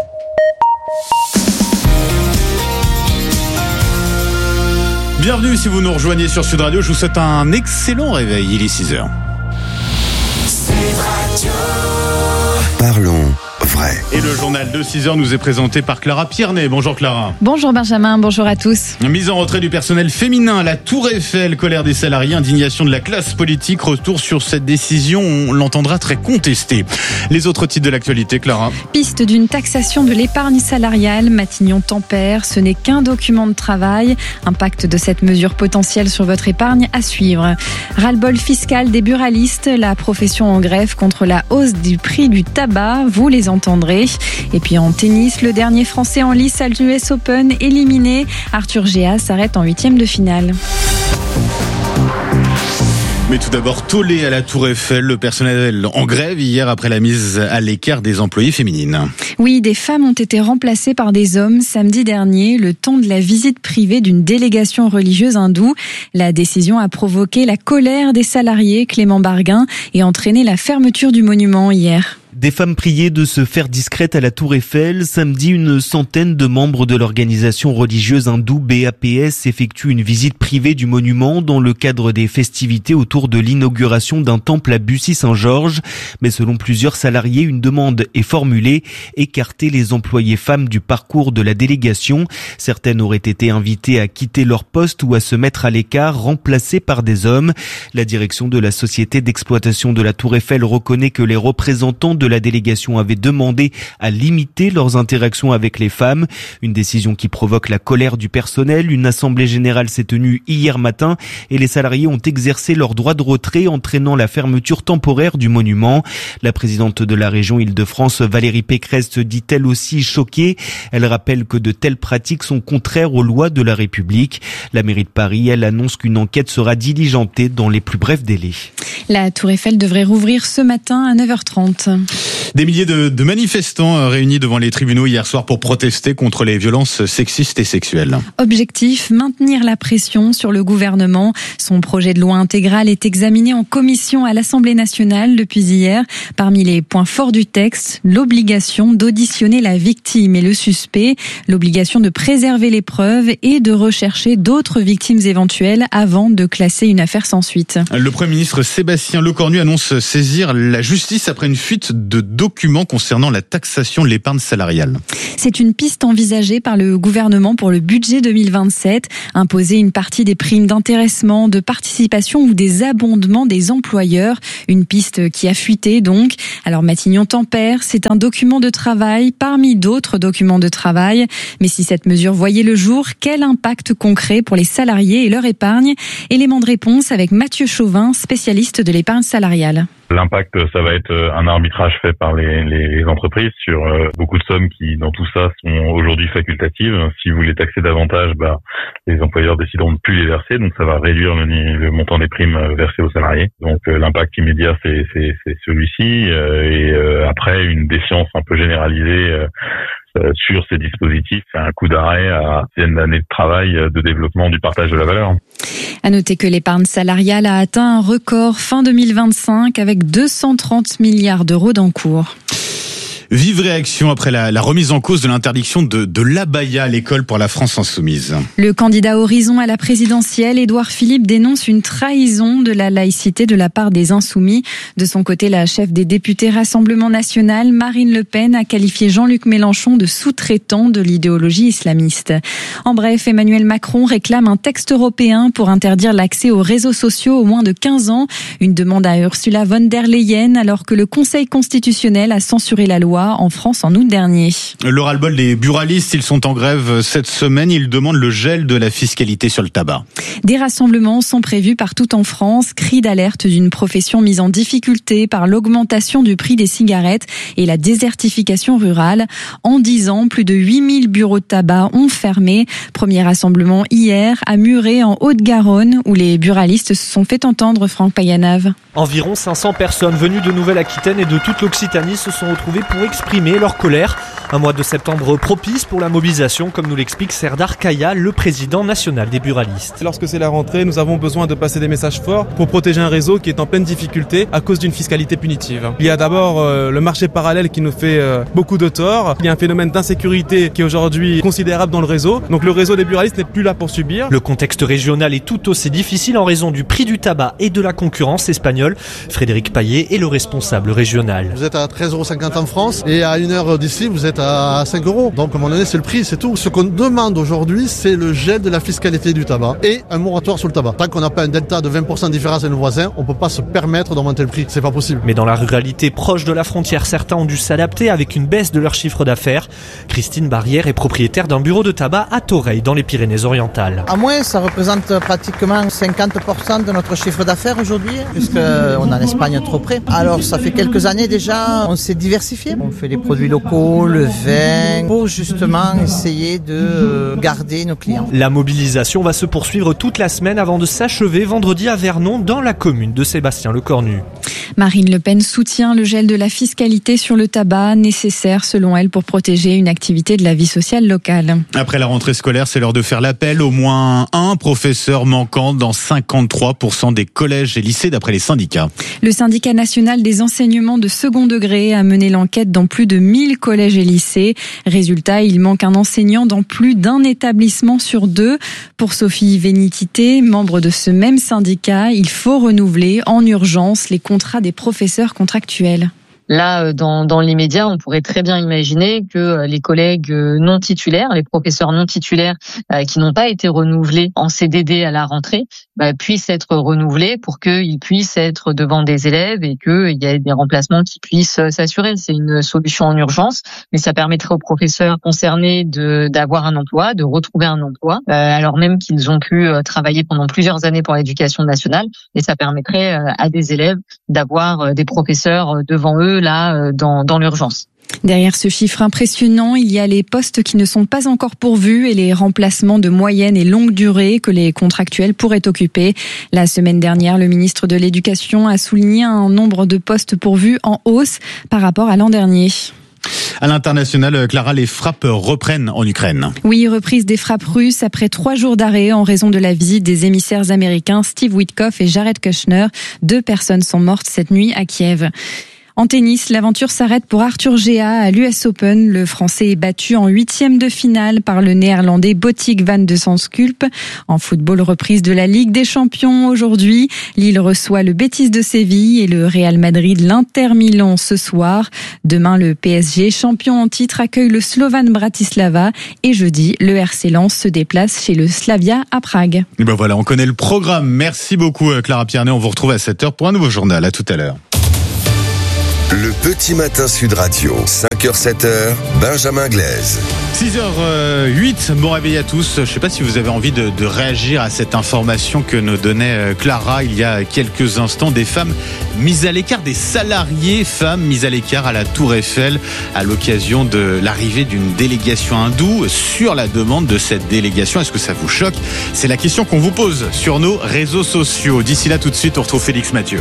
Bienvenue si vous nous rejoignez sur Sud Radio. Je vous souhaite un excellent réveil. Il est six heures. Sud Radio. Parlons vrai. Et le journal de six heures nous est présenté par Clara Pierney. Bonjour Clara. Bonjour Benjamin, bonjour à tous. Mise en retrait du personnel féminin, la Tour Eiffel, colère des salariés, indignation de la classe politique, retour sur cette décision, on l'entendra très contestée. Les autres titres de l'actualité, Clara. Piste d'une taxation de l'épargne salariale, Matignon tempère, ce n'est qu'un document de travail. Impact de cette mesure potentielle sur votre épargne à suivre. Ras-le-bol fiscal des buralistes, la profession en grève contre la hausse du prix du tabac, vous les entendrez. Et puis en tennis, le dernier Français en lice à l'U S Open éliminé. Arthur Géas s'arrête en huitième de finale. Mais tout d'abord, tollé à la Tour Eiffel, le personnel en grève hier après la mise à l'écart des employées féminines. Oui, des femmes ont été remplacées par des hommes samedi dernier, le temps de la visite privée d'une délégation religieuse hindoue. La décision a provoqué la colère des salariés, Clément Barguin, et entraîné la fermeture du monument hier. Des femmes priées de se faire discrètes à la Tour Eiffel. Samedi, une centaine de membres de l'organisation religieuse hindoue B A P S effectuent une visite privée du monument dans le cadre des festivités autour de l'inauguration d'un temple à Bussy-Saint-Georges. Mais selon plusieurs salariés, une demande est formulée, écarter les employées femmes du parcours de la délégation. Certaines auraient été invitées à quitter leur poste ou à se mettre à l'écart, remplacées par des hommes. La direction de la société d'exploitation de la Tour Eiffel reconnaît que les représentants de la délégation avait demandé à limiter leurs interactions avec les femmes. Une décision qui provoque la colère du personnel. Une assemblée générale s'est tenue hier matin et les salariés ont exercé leur droit de retrait, entraînant la fermeture temporaire du monument. La présidente de la région Île-de-France, Valérie Pécresse, se dit elle aussi choquée. Elle rappelle que de telles pratiques sont contraires aux lois de la République. La mairie de Paris, elle annonce qu'une enquête sera diligentée dans les plus brefs délais. La Tour Eiffel devrait rouvrir ce matin à neuf heures trente. Des milliers de, de manifestants réunis devant les tribunaux hier soir pour protester contre les violences sexistes et sexuelles. Objectif, maintenir la pression sur le gouvernement. Son projet de loi intégral est examiné en commission à l'Assemblée nationale depuis hier. Parmi les points forts du texte, l'obligation d'auditionner la victime et le suspect, l'obligation de préserver les preuves et de rechercher d'autres victimes éventuelles avant de classer une affaire sans suite. Le Premier ministre Sébastien Lecornu annonce saisir la justice après une fuite de documents concernant la taxation de l'épargne salariale. C'est une piste envisagée par le gouvernement pour le budget deux mille vingt-sept. Imposer une partie des primes d'intéressement, de participation ou des abondements des employeurs. Une piste qui a fuité donc. Alors Matignon tempère, c'est un document de travail parmi d'autres documents de travail. Mais si cette mesure voyait le jour, quel impact concret pour les salariés et leur épargne? Élément de réponse avec Mathieu Chauvin, spécialiste de l'épargne salariale. L'impact, ça va être un arbitrage fait par les, les, les entreprises sur euh, beaucoup de sommes qui, dans tout ça, sont aujourd'hui facultatives. Si vous les taxez davantage, bah, les employeurs décideront de plus les verser, donc ça va réduire le, le montant des primes versées aux salariés. Donc euh, l'impact immédiat, c'est, c'est, c'est celui-ci, euh, et euh, après une défiance un peu généralisée euh, euh, sur ces dispositifs, c'est un coup d'arrêt à dizaines d'années de travail de développement du partage de la valeur. À noter que l'épargne salariale a atteint un record fin deux mille vingt-cinq avec deux cent trente milliards d'euros d'encours. Vive réaction après la, la remise en cause de l'interdiction de, de l'abaya à l'école pour la France insoumise. Le candidat Horizon à la présidentielle, Édouard Philippe, dénonce une trahison de la laïcité de la part des Insoumis. De son côté, la chef des députés Rassemblement National, Marine Le Pen, a qualifié Jean-Luc Mélenchon de sous-traitant de l'idéologie islamiste. En bref, Emmanuel Macron réclame un texte européen pour interdire l'accès aux réseaux sociaux aux moins de quinze ans. Une demande à Ursula von der Leyen alors que le Conseil constitutionnel a censuré la loi en France en août dernier. Le ras-le-bol des buralistes, ils sont en grève cette semaine. Ils demandent le gel de la fiscalité sur le tabac. Des rassemblements sont prévus partout en France. Cri d'alerte d'une profession mise en difficulté par l'augmentation du prix des cigarettes et la désertification rurale. En dix ans, plus de huit mille bureaux de tabac ont fermé. Premier rassemblement hier à Muret en Haute-Garonne où les buralistes se sont fait entendre. Franck Payanave. Environ cinq cents personnes venues de Nouvelle-Aquitaine et de toute l'Occitanie se sont retrouvées pour exprimer leur colère. Un mois de septembre propice pour la mobilisation, comme nous l'explique Serdar Kaya, le président national des buralistes. Lorsque c'est la rentrée, nous avons besoin de passer des messages forts pour protéger un réseau qui est en pleine difficulté à cause d'une fiscalité punitive. Il y a d'abord euh, le marché parallèle qui nous fait euh, beaucoup de tort. Il y a un phénomène d'insécurité qui est aujourd'hui considérable dans le réseau. Donc le réseau des buralistes n'est plus là pour subir. Le contexte régional est tout aussi difficile en raison du prix du tabac et de la concurrence espagnole. Frédéric Paillet est le responsable régional. Vous êtes à treize euros cinquante en France et à une heure d'ici, vous êtes à cinq euros. Donc à un moment donné, c'est le prix, c'est tout. Ce qu'on demande aujourd'hui, c'est le gel de la fiscalité du tabac et un moratoire sur le tabac. Tant qu'on n'a pas un delta de vingt pour cent de différence avec nos voisins, on ne peut pas se permettre d'augmenter le prix. C'est pas possible. Mais dans la ruralité proche de la frontière, certains ont dû s'adapter avec une baisse de leur chiffre d'affaires. Christine Barrière est propriétaire d'un bureau de tabac à Toreil, dans les Pyrénées-Orientales. À moins, ça représente pratiquement cinquante pour cent de notre chiffre d'affaires aujourd'hui, puisqu'on a l'Espagne trop près. Alors ça fait quelques années déjà, on s'est diversifié. On fait des produits locaux, le vin, pour justement essayer de garder nos clients. La mobilisation va se poursuivre toute la semaine avant de s'achever vendredi à Vernon, dans la commune de Sébastien-le-Cornu. Marine Le Pen soutient le gel de la fiscalité sur le tabac, nécessaire selon elle pour protéger une activité de la vie sociale locale. Après la rentrée scolaire, c'est l'heure de faire l'appel. Au moins un professeur manquant dans cinquante-trois pour cent des collèges et lycées d'après les syndicats. Le syndicat national des enseignements de second degré a mené l'enquête dans plus de mille collèges et lycées. Résultat, il manque un enseignant dans plus d'un établissement sur deux. Pour Sophie Vénitité, membre de ce même syndicat, il faut renouveler en urgence les contrats des professeurs contractuels. Là, dans, dans l'immédiat, on pourrait très bien imaginer que les collègues non titulaires, les professeurs non titulaires euh, qui n'ont pas été renouvelés en C D D à la rentrée, bah, puissent être renouvelés pour qu'ils puissent être devant des élèves et qu'il y ait des remplacements qui puissent s'assurer. C'est une solution en urgence, mais ça permettrait aux professeurs concernés de d'avoir un emploi, de retrouver un emploi, euh, alors même qu'ils ont pu travailler pendant plusieurs années pour l'éducation nationale, et ça permettrait euh, à des élèves d'avoir des professeurs devant eux là dans, dans l'urgence. Derrière ce chiffre impressionnant, il y a les postes qui ne sont pas encore pourvus et les remplacements de moyenne et longue durée que les contractuels pourraient occuper. La semaine dernière, le ministre de l'Éducation a souligné un nombre de postes pourvus en hausse par rapport à l'an dernier. À l'international, Clara, les frappes reprennent en Ukraine. Oui, reprise des frappes russes après trois jours d'arrêt en raison de la visite des émissaires américains Steve Witkoff et Jared Kushner. Deux personnes sont mortes cette nuit à Kiev. En tennis, l'aventure s'arrête pour Arthur Géa à l'U S Open. Le Français est battu en huitième de finale par le Néerlandais Botic van de Zandschulp. En football, reprise de la Ligue des Champions aujourd'hui. Lille reçoit le Betis de Séville et le Real Madrid l'Inter Milan ce soir. Demain, le P S G, champion en titre, accueille le Slovan Bratislava. Et jeudi, le R C Lens se déplace chez le Slavia à Prague. Et ben voilà, on connaît le programme. Merci beaucoup Clara Piernet. On vous retrouve à sept heures pour un nouveau journal. À tout à l'heure. Le petit matin Sud Radio, cinq heures sept heures, Benjamin Glaise. six heures huit, bon réveil à tous. Je ne sais pas si vous avez envie de, de réagir à cette information que nous donnait Clara il y a quelques instants. Des femmes mises à l'écart, des salariés femmes mises à l'écart à la Tour Eiffel à l'occasion de l'arrivée d'une délégation hindoue. Sur la demande de cette délégation, est-ce que ça vous choque? C'est la question qu'on vous pose sur nos réseaux sociaux. D'ici là, tout de suite, on retrouve Félix Mathieu.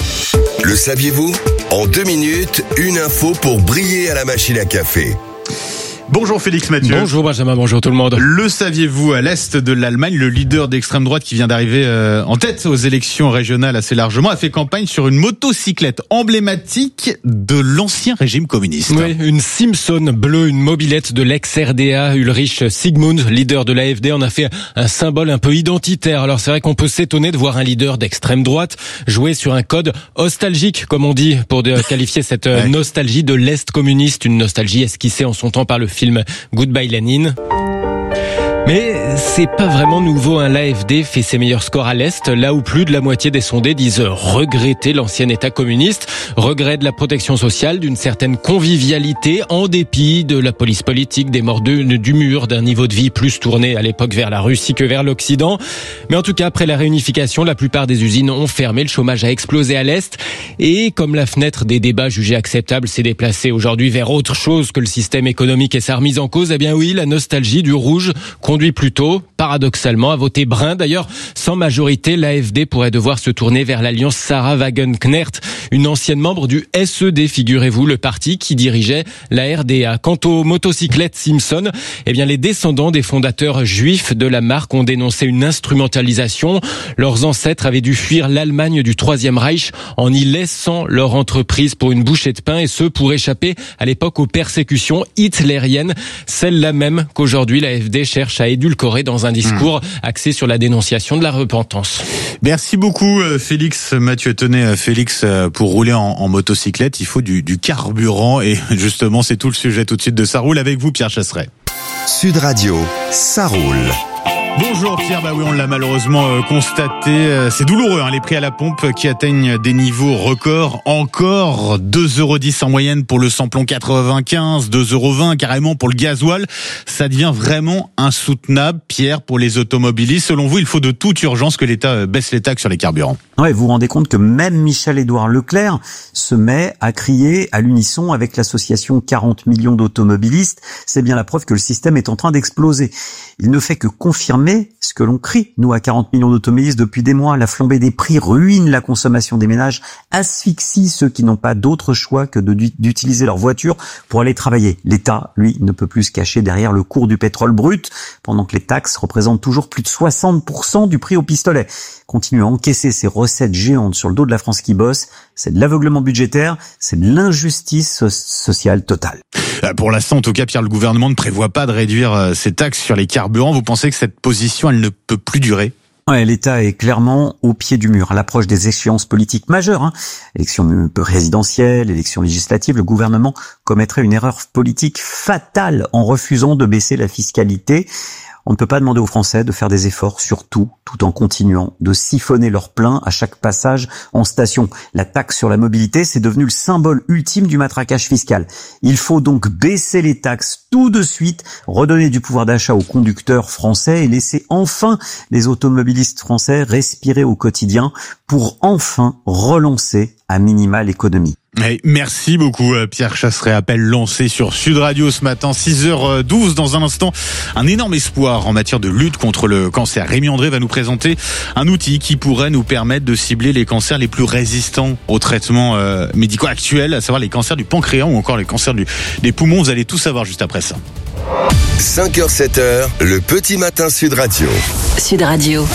Le saviez-vous? En deux minutes, une info pour briller à la machine à café. Bonjour Félix Mathieu. Bonjour Benjamin, bonjour tout le monde. Le saviez-vous, à l'est de l'Allemagne, le leader d'extrême droite qui vient d'arriver euh, en tête aux élections régionales assez largement a fait campagne sur une motocyclette emblématique de l'ancien régime communiste. Oui, une Simpson bleue, une mobilette de l'ex-R D A. Ulrich Sigmund, leader de l'A F D, en a fait un symbole un peu identitaire. Alors c'est vrai qu'on peut s'étonner de voir un leader d'extrême droite jouer sur un code nostalgique, comme on dit, pour qualifier cette ouais. nostalgie de l'Est communiste, une nostalgie esquissée en son temps par le film Goodbye Lenin. Mais c'est pas vraiment nouveau, hein. L'A F D fait ses meilleurs scores à l'Est, là où plus de la moitié des sondés disent regretter l'ancien État communiste, regret de la protection sociale, d'une certaine convivialité, en dépit de la police politique, des morts de, du mur, d'un niveau de vie plus tourné à l'époque vers la Russie que vers l'Occident. Mais en tout cas, après la réunification, la plupart des usines ont fermé, le chômage a explosé à l'Est, et comme la fenêtre des débats jugés acceptables s'est déplacée aujourd'hui vers autre chose que le système économique et sa remise en cause, eh bien oui, la nostalgie du rouge conduit plutôt, paradoxalement, à voter brun. D'ailleurs, sans majorité, l'A F D pourrait devoir se tourner vers l'alliance Sarah Wagenknecht, une ancienne membre du S E D, figurez-vous, le parti qui dirigeait la R D A. Quant aux motocyclettes Simpson, eh bien, les descendants des fondateurs juifs de la marque ont dénoncé une instrumentalisation. Leurs ancêtres avaient dû fuir l'Allemagne du Troisième Reich en y laissant leur entreprise pour une bouchée de pain, et ce, pour échapper à l'époque aux persécutions hitlériennes, celles-là même qu'aujourd'hui la F D cherche à édulcorer dans un discours axé sur la dénonciation de la repentance. Merci beaucoup Félix Mathieu. Tenez Félix, pour rouler en, en motocyclette, il faut du, du carburant, et justement c'est tout le sujet tout de suite de Ça roule avec vous, Pierre Chasseret. Sud Radio, ça roule. Bonjour Pierre, bah oui, on l'a malheureusement euh, constaté, euh, c'est douloureux, hein, les prix à la pompe qui atteignent des niveaux records encore. Deux euros dix en moyenne pour le samplon quatre-vingt-quinze, deux euros vingt carrément pour le gasoil. Ça devient vraiment insoutenable, Pierre, pour les automobilistes. Selon vous, il faut de toute urgence que l'État baisse les taxes sur les carburants. Ouais, vous vous rendez compte que même Michel-Édouard Leclerc se met à crier à l'unisson avec l'association quarante millions d'automobilistes. C'est bien la preuve que le système est en train d'exploser. Il ne fait que confirmer ce que l'on crie, nous, à quarante millions d'automobilistes depuis des mois. La flambée des prix ruine la consommation des ménages, asphyxie ceux qui n'ont pas d'autre choix que de, d'utiliser leur voiture pour aller travailler. L'État, lui, ne peut plus se cacher derrière le cours du pétrole brut, pendant que les taxes représentent toujours plus de soixante pour cent du prix au pistolet. Continuer à encaisser ces recettes géantes sur le dos de la France qui bosse, c'est de l'aveuglement budgétaire, c'est de l'injustice sociale totale. Pour l'instant, en tout cas, Pierre, le gouvernement ne prévoit pas de réduire ces taxes sur les carburants. Vous pensez que cette position, elle ne peut plus durer ? Ouais, l'État est clairement au pied du mur. À l'approche des échéances politiques majeures, hein, élections présidentielles, élections législatives, le gouvernement commettrait une erreur politique fatale en refusant de baisser la fiscalité. On ne peut pas demander aux Français de faire des efforts sur tout, tout en continuant de siphonner leur plein à chaque passage en station. La taxe sur la mobilité, c'est devenu le symbole ultime du matraquage fiscal. Il faut donc baisser les taxes tout de suite, redonner du pouvoir d'achat aux conducteurs français et laisser enfin les automobilistes français respirer au quotidien pour enfin relancer à minima l'économie. Hey, merci beaucoup Pierre Chasseret. Appel lancé sur Sud Radio ce matin, six heures douze. Dans un instant, un énorme espoir en matière de lutte contre le cancer. Rémi André va nous présenter un outil qui pourrait nous permettre de cibler les cancers les plus résistants aux traitements euh, médicaux actuels, à savoir les cancers du pancréas ou encore les cancers du, des poumons. Vous allez tout savoir juste après ça. cinq heures sept heures, le petit matin Sud Radio. Sud Radio.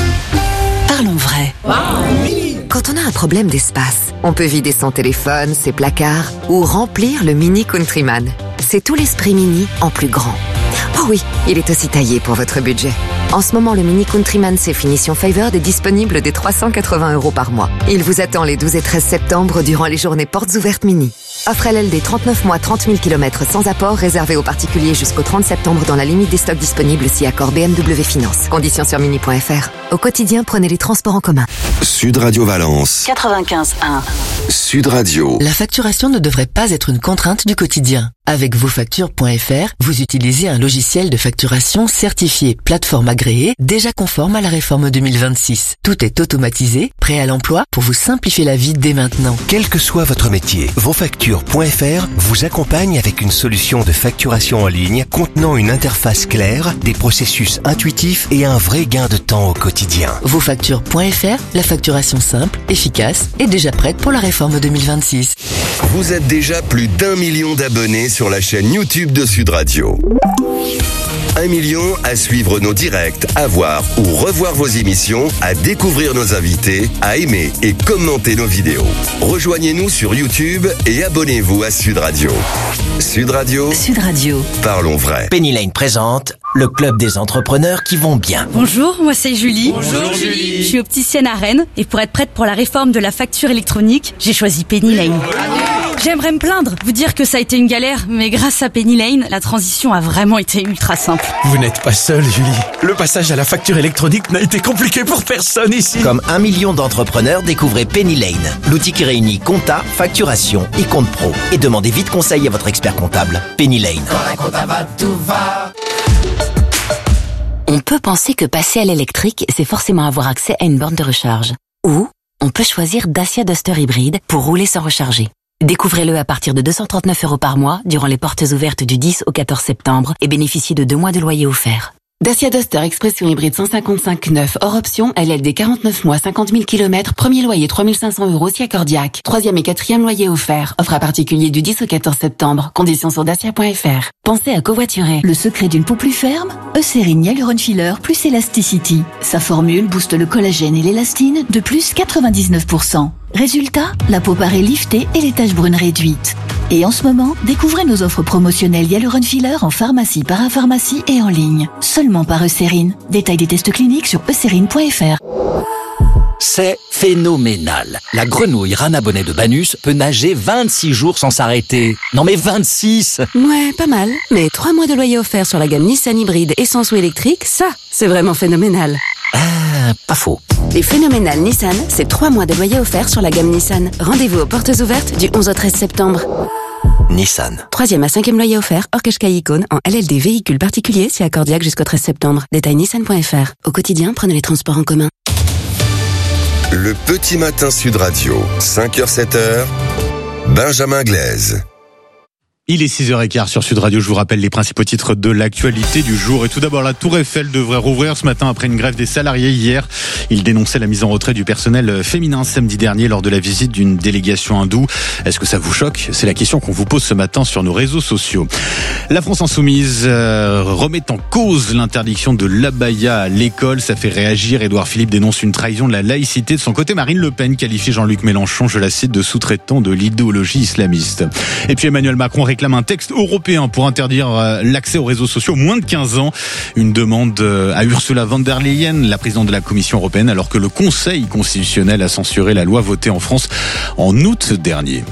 Parlons vrai. Quand on a un problème d'espace, on peut vider son téléphone, ses placards ou remplir le Mini Countryman. C'est tout l'esprit Mini en plus grand. Oh oui, il est aussi taillé pour votre budget. En ce moment, le Mini Countryman C Finition Favored est disponible dès trois cent quatre-vingts euros par mois. Il vous attend les douze et treize septembre durant les journées portes ouvertes Mini. Offre L L D trente-neuf mois, trente mille kilomètres sans apport, réservé aux particuliers jusqu'au trente septembre dans la limite des stocks disponibles si accord B M W Finance. Conditions sur mini point f r. Au quotidien, prenez les transports en commun. Sud Radio Valence. quatre-vingt-quinze un. Sud Radio. La facturation ne devrait pas être une contrainte du quotidien. Avec vosfactures point f r, vous utilisez un logiciel de facturation certifié plateforme agréée, déjà conforme à la réforme deux mille vingt-six. Tout est automatisé, prêt à l'emploi pour vous simplifier la vie dès maintenant. Quel que soit votre métier, vosfactures point f r vous accompagne avec une solution de facturation en ligne contenant une interface claire, des processus intuitifs et un vrai gain de temps au quotidien. vosfactures point f r, la facturation simple, efficace et déjà prête pour la réforme deux mille vingt-six. Vous êtes déjà plus d'un million d'abonnés sur la chaîne YouTube de Sud Radio. Un million à suivre nos directs, à voir ou revoir vos émissions, à découvrir nos invités, à aimer et commenter nos vidéos. Rejoignez-nous sur YouTube et abonnez-vous à Sud Radio. Sud Radio. Sud Radio. Parlons vrai. Penny Lane présente le club des entrepreneurs qui vont bien. Bonjour, moi c'est Julie. Bonjour Julie. Je suis opticienne à Rennes et pour être prête pour la réforme de la facture électronique, j'ai choisi Penny Lane. J'aimerais me plaindre, vous dire que ça a été une galère, mais grâce à Penny Lane, la transition a vraiment été ultra simple. Vous n'êtes pas seule, Julie. Le passage à la facture électronique n'a été compliqué pour personne ici. Comme un million d'entrepreneurs, découvrez Penny Lane, l'outil qui réunit compta, facturation et compte pro. Et demandez vite conseil à votre expert comptable. Penny Lane. Quand la compta va, tout va. On peut penser que passer à l'électrique, c'est forcément avoir accès à une borne de recharge. Ou on peut choisir Dacia Duster hybride pour rouler sans recharger. Découvrez-le à partir de deux cent trente-neuf euros par mois durant les portes ouvertes du dix au quatorze septembre et bénéficiez de deux mois de loyer offert. Dacia Duster Expression hybride cent cinquante-cinq neuf hors option, L L D quarante-neuf mois, cinquante mille kilomètres, premier loyer trois mille cinq cents euros si accordiaque. Troisième et quatrième loyer offert. Offre à particulier du dix au quatorze septembre. Conditions sur dacia point f r. Pensez à covoiturer. Le secret d'une peau plus ferme? Eucérine Hyaluron Filler plus Elasticity. Sa formule booste le collagène et l'élastine de plus quatre-vingt-dix-neuf pour cent. Résultat, la peau paraît liftée et les taches brunes réduites. Et en ce moment, découvrez nos offres promotionnelles Hyaluron Filler en pharmacie, parapharmacie et en ligne. Seulement par Eucérine. Détail des tests cliniques sur eucérine point f r. C'est phénoménal. La grenouille rana bonnet de Banus peut nager vingt-six jours sans s'arrêter. Non mais vingt-six! Ouais, pas mal. Mais trois mois de loyer offert sur la gamme Nissan hybride essence ou électrique, ça, c'est vraiment phénoménal. Ah, pas faux. Les phénoménales Nissan, c'est trois mois de loyer offert sur la gamme Nissan. Rendez-vous aux portes ouvertes du onze au treize septembre. Nissan. Troisième à cinquième loyer offert, hors Qashqai Icône, en L L D véhicule particulier, si accordiaque jusqu'au treize septembre. Détail nissan point f r. Au quotidien, prenez les transports en commun. Le petit matin Sud Radio, cinq heures sept heures, Benjamin Glaise. Il est six heures quinze sur Sud Radio, je vous rappelle les principaux titres de l'actualité du jour. Et tout d'abord, la Tour Eiffel devrait rouvrir ce matin après une grève des salariés hier. Ils dénonçaient la mise en retrait du personnel féminin samedi dernier lors de la visite d'une délégation hindoue. Est-ce que ça vous choque? C'est la question qu'on vous pose ce matin sur nos réseaux sociaux. La France Insoumise euh, remet en cause l'interdiction de l'abaya à l'école. Ça fait réagir. Édouard Philippe dénonce une trahison de la laïcité. De son côté, Marine Le Pen qualifie Jean-Luc Mélenchon, je la cite, de sous-traitant de l'idéologie islamiste. Et puis Emmanuel Macron réclame un texte européen pour interdire l'accès aux réseaux sociaux aux moins de quinze ans. Une demande à Ursula von der Leyen, la présidente de la Commission européenne, alors que le Conseil constitutionnel a censuré la loi votée en France en août dernier.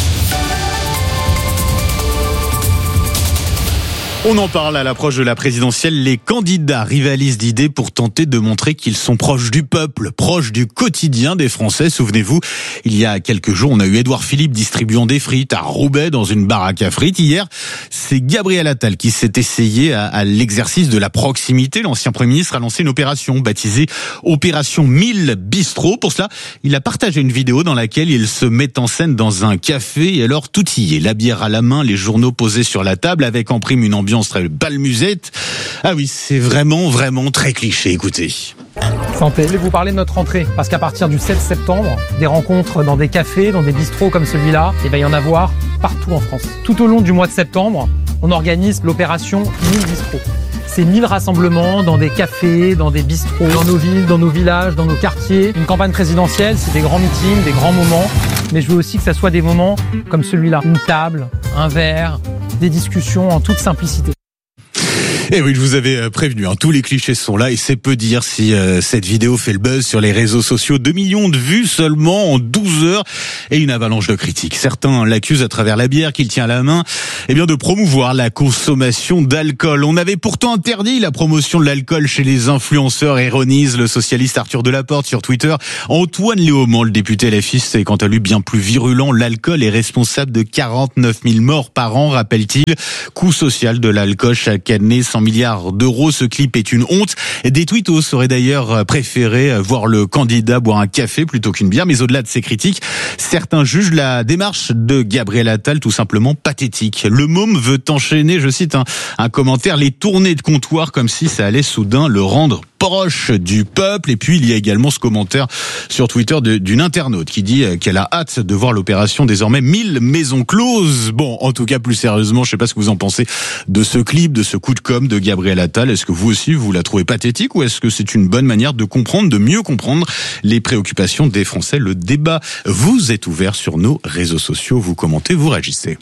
On en parle à l'approche de la présidentielle. Les candidats rivalisent d'idées pour tenter de montrer qu'ils sont proches du peuple, proches du quotidien des Français. Souvenez-vous, il y a quelques jours, on a eu Édouard Philippe distribuant des frites à Roubaix dans une baraque à frites. Hier, c'est Gabriel Attal qui s'est essayé à, à l'exercice de la proximité. L'ancien Premier ministre a lancé une opération baptisée Opération mille Bistrots. Pour cela, il a partagé une vidéo dans laquelle il se met en scène dans un café. Et alors, tout y est. La bière à la main, les journaux posés sur la table avec en prime une ambiance très balmusette. Ah oui, c'est vraiment, vraiment très cliché. Écoutez. Santé. Je voulais vous parler de notre rentrée, parce qu'à partir du sept septembre, des rencontres dans des cafés, dans des bistrots comme celui-là, il va y en avoir partout en France. Tout au long du mois de septembre, on organise l'opération mille Bistrots. C'est mille rassemblements dans des cafés, dans des bistrots, dans nos villes, dans nos villages, dans nos quartiers. Une campagne présidentielle, c'est des grands meetings, des grands moments, mais je veux aussi que ça soit des moments comme celui-là. Une table, un verre, des discussions en toute simplicité. Et oui, je vous avais prévenu, hein, tous les clichés sont là et c'est peu dire si euh, cette vidéo fait le buzz sur les réseaux sociaux. deux millions de vues seulement en douze heures et une avalanche de critiques. Certains l'accusent à travers la bière qu'il tient à la main, eh bien de promouvoir la consommation d'alcool. On avait pourtant interdit la promotion de l'alcool chez les influenceurs, ironise le socialiste Arthur Delaporte sur Twitter. Antoine Léaumont, le député LFiste, est quant à lui bien plus virulent. L'alcool est responsable de quarante-neuf mille morts par an, rappelle-t-il. Coût social de l'alcool chaque année, cent milliards d'euros. Ce clip est une honte. Des tweetos auraient d'ailleurs préféré voir le candidat boire un café plutôt qu'une bière. Mais au-delà de ces critiques, certains jugent la démarche de Gabriel Attal tout simplement pathétique. Le môme veut enchaîner, je cite un, un commentaire, les tournées de comptoir comme si ça allait soudain le rendre proche du peuple. Et puis il y a également ce commentaire sur Twitter de, d'une internaute qui dit qu'elle a hâte de voir l'opération désormais mille maisons closes. Bon, en tout cas plus sérieusement, je sais pas ce que vous en pensez de ce clip, de ce coup de com' de Gabriel Attal. Est-ce que vous aussi vous la trouvez pathétique ou est-ce que c'est une bonne manière de comprendre, de mieux comprendre les préoccupations des Français? Le débat vous est ouvert sur nos réseaux sociaux, vous commentez, vous réagissez.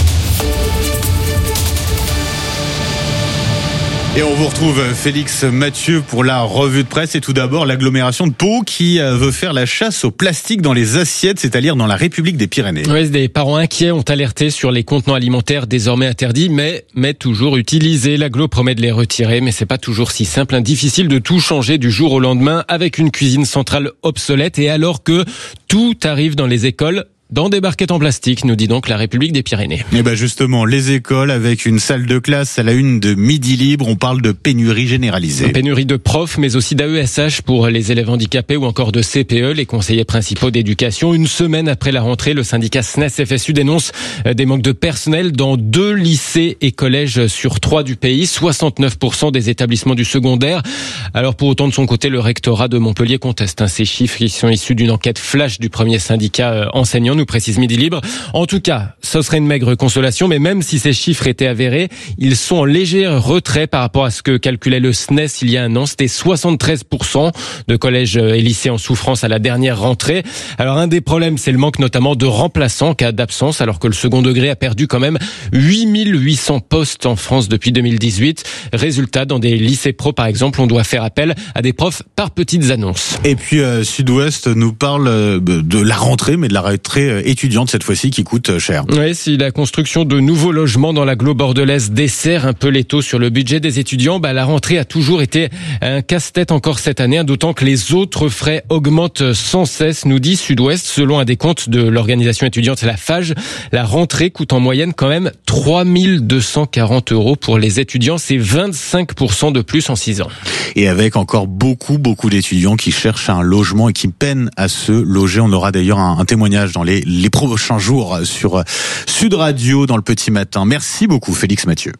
Et on vous retrouve Félix Mathieu pour la revue de presse. Et tout d'abord, l'agglomération de Pau qui veut faire la chasse au plastique dans les assiettes, c'est-à-dire dans la République des Pyrénées. Oui, des parents inquiets ont alerté sur les contenants alimentaires désormais interdits, mais, mais toujours utilisés. L'agglo promet de les retirer, mais c'est pas toujours si simple, hein. Difficile de tout changer du jour au lendemain avec une cuisine centrale obsolète et alors que tout arrive dans les écoles dans des barquettes en plastique, nous dit donc la République des Pyrénées. Et ben justement, les écoles avec une salle de classe à la une de Midi Libre, on parle de pénurie généralisée. Une pénurie de profs, mais aussi d'A E S H pour les élèves handicapés ou encore de C P E, les conseillers principaux d'éducation. Une semaine après la rentrée, le syndicat S N E S F S U dénonce des manques de personnel dans deux lycées et collèges sur trois du pays, soixante-neuf pour cent des établissements du secondaire. Alors pour autant, de son côté, le rectorat de Montpellier conteste hein, ces chiffres qui sont issus d'une enquête flash du premier syndicat enseignant, nous précise Midi Libre. En tout cas, ce serait une maigre consolation, mais même si ces chiffres étaient avérés, ils sont en léger retrait par rapport à ce que calculait le S N E S il y a un an. C'était soixante-treize pour cent de collèges et lycées en souffrance à la dernière rentrée. Alors un des problèmes, c'est le manque notamment de remplaçants en cas d'absence, alors que le second degré a perdu quand même huit mille huit cents postes en France depuis deux mille dix-huit. Résultat, dans des lycées pro par exemple, on doit faire appel à des profs par petites annonces. Et puis euh, Sud-Ouest nous parle euh, de la rentrée, mais de la rentrée euh, étudiante cette fois-ci qui coûte cher. Oui, si la construction de nouveaux logements dans l'agglo bordelaise dessert un peu les taux sur le budget des étudiants, bah la rentrée a toujours été un casse-tête encore cette année, d'autant que les autres frais augmentent sans cesse, nous dit Sud-Ouest. Selon un décompte de l'organisation étudiante la Fage, la rentrée coûte en moyenne quand même trois mille deux cent quarante euros pour les étudiants, c'est vingt-cinq pour cent de plus en six ans. Et avec encore beaucoup, beaucoup d'étudiants qui cherchent un logement et qui peinent à se loger. On aura d'ailleurs un, un témoignage dans les, les prochains jours sur Sud Radio dans le Petit Matin. Merci beaucoup Félix Mathieu.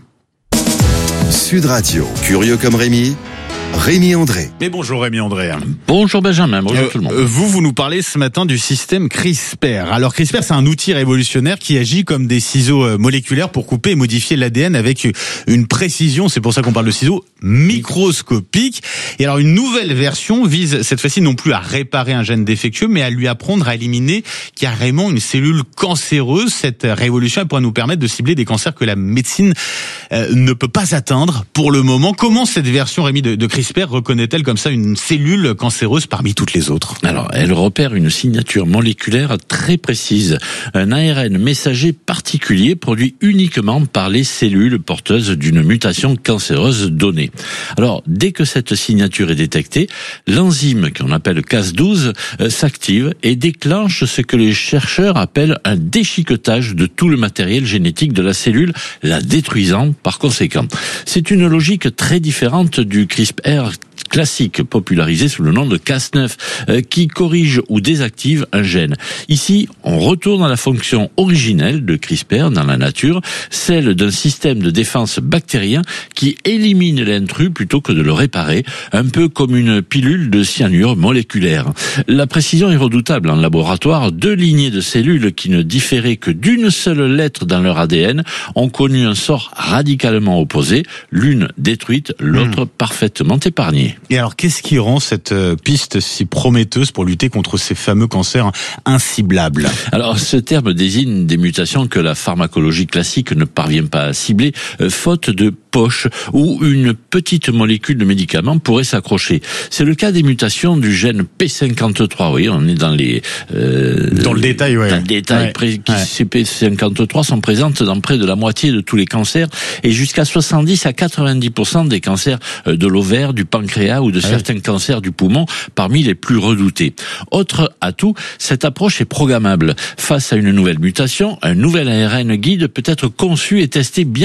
Sud Radio, curieux comme Rémi, Rémi André. Mais bonjour Rémi André. Bonjour Benjamin, bonjour euh, tout le monde. Vous, vous nous parlez ce matin du système CRISPR. Alors CRISPR, c'est un outil révolutionnaire qui agit comme des ciseaux moléculaires pour couper et modifier l'A D N avec une précision, c'est pour ça qu'on parle de ciseaux, microscopiques. Et alors une nouvelle version vise cette fois-ci non plus à réparer un gène défectueux, mais à lui apprendre à éliminer carrément une cellule cancéreuse. Cette révolution elle pourra nous permettre de cibler des cancers que la médecine euh, ne peut pas atteindre pour le moment. Comment cette version, Rémi, de, de CRISPR reconnaît-elle comme ça une cellule cancéreuse parmi toutes les autres? Alors, elle repère une signature moléculaire très précise, un A R N messager particulier produit uniquement par les cellules porteuses d'une mutation cancéreuse donnée. Alors, dès que cette signature est détectée, l'enzyme qu'on appelle Cas douze euh, s'active et déclenche ce que les chercheurs appellent un déchiquetage de tout le matériel génétique de la cellule, la détruisant par conséquent. C'est une logique très différente du CRISPR classique, popularisé sous le nom de Cas neuf, euh, qui corrige ou désactive un gène. Ici, on retourne à la fonction originelle de CRISPR dans la nature, celle d'un système de défense bactérien qui élimine l'intrus plutôt que de le réparer, un peu comme une pilule de cyanure moléculaire. La précision est redoutable en laboratoire. Deux lignées de cellules qui ne différaient que d'une seule lettre dans leur A D N ont connu un sort radicalement opposé, l'une détruite, l'autre mmh. parfaitement épargnée. Et alors, qu'est-ce qui rend cette piste si prometteuse pour lutter contre ces fameux cancers inciblables? Alors, ce terme désigne des mutations que la pharmacologie classique ne parvient pas à cibler, faute de poche où une petite molécule de médicament pourrait s'accrocher. C'est le cas des mutations du gène P cinquante-trois. Oui, on est dans les euh, dans le détail, ouais. Dans le détail. Ouais. Qui, ouais. Ces P cinquante-trois sont présentes dans près de la moitié de tous les cancers et jusqu'à soixante-dix à quatre-vingt-dix pour cent des cancers de l'ovaire, du pancréas ou de ouais. certains cancers du poumon, parmi les plus redoutés. Autre atout, cette approche est programmable. Face à une nouvelle mutation, un nouvel A R N guide peut être conçu et testé bien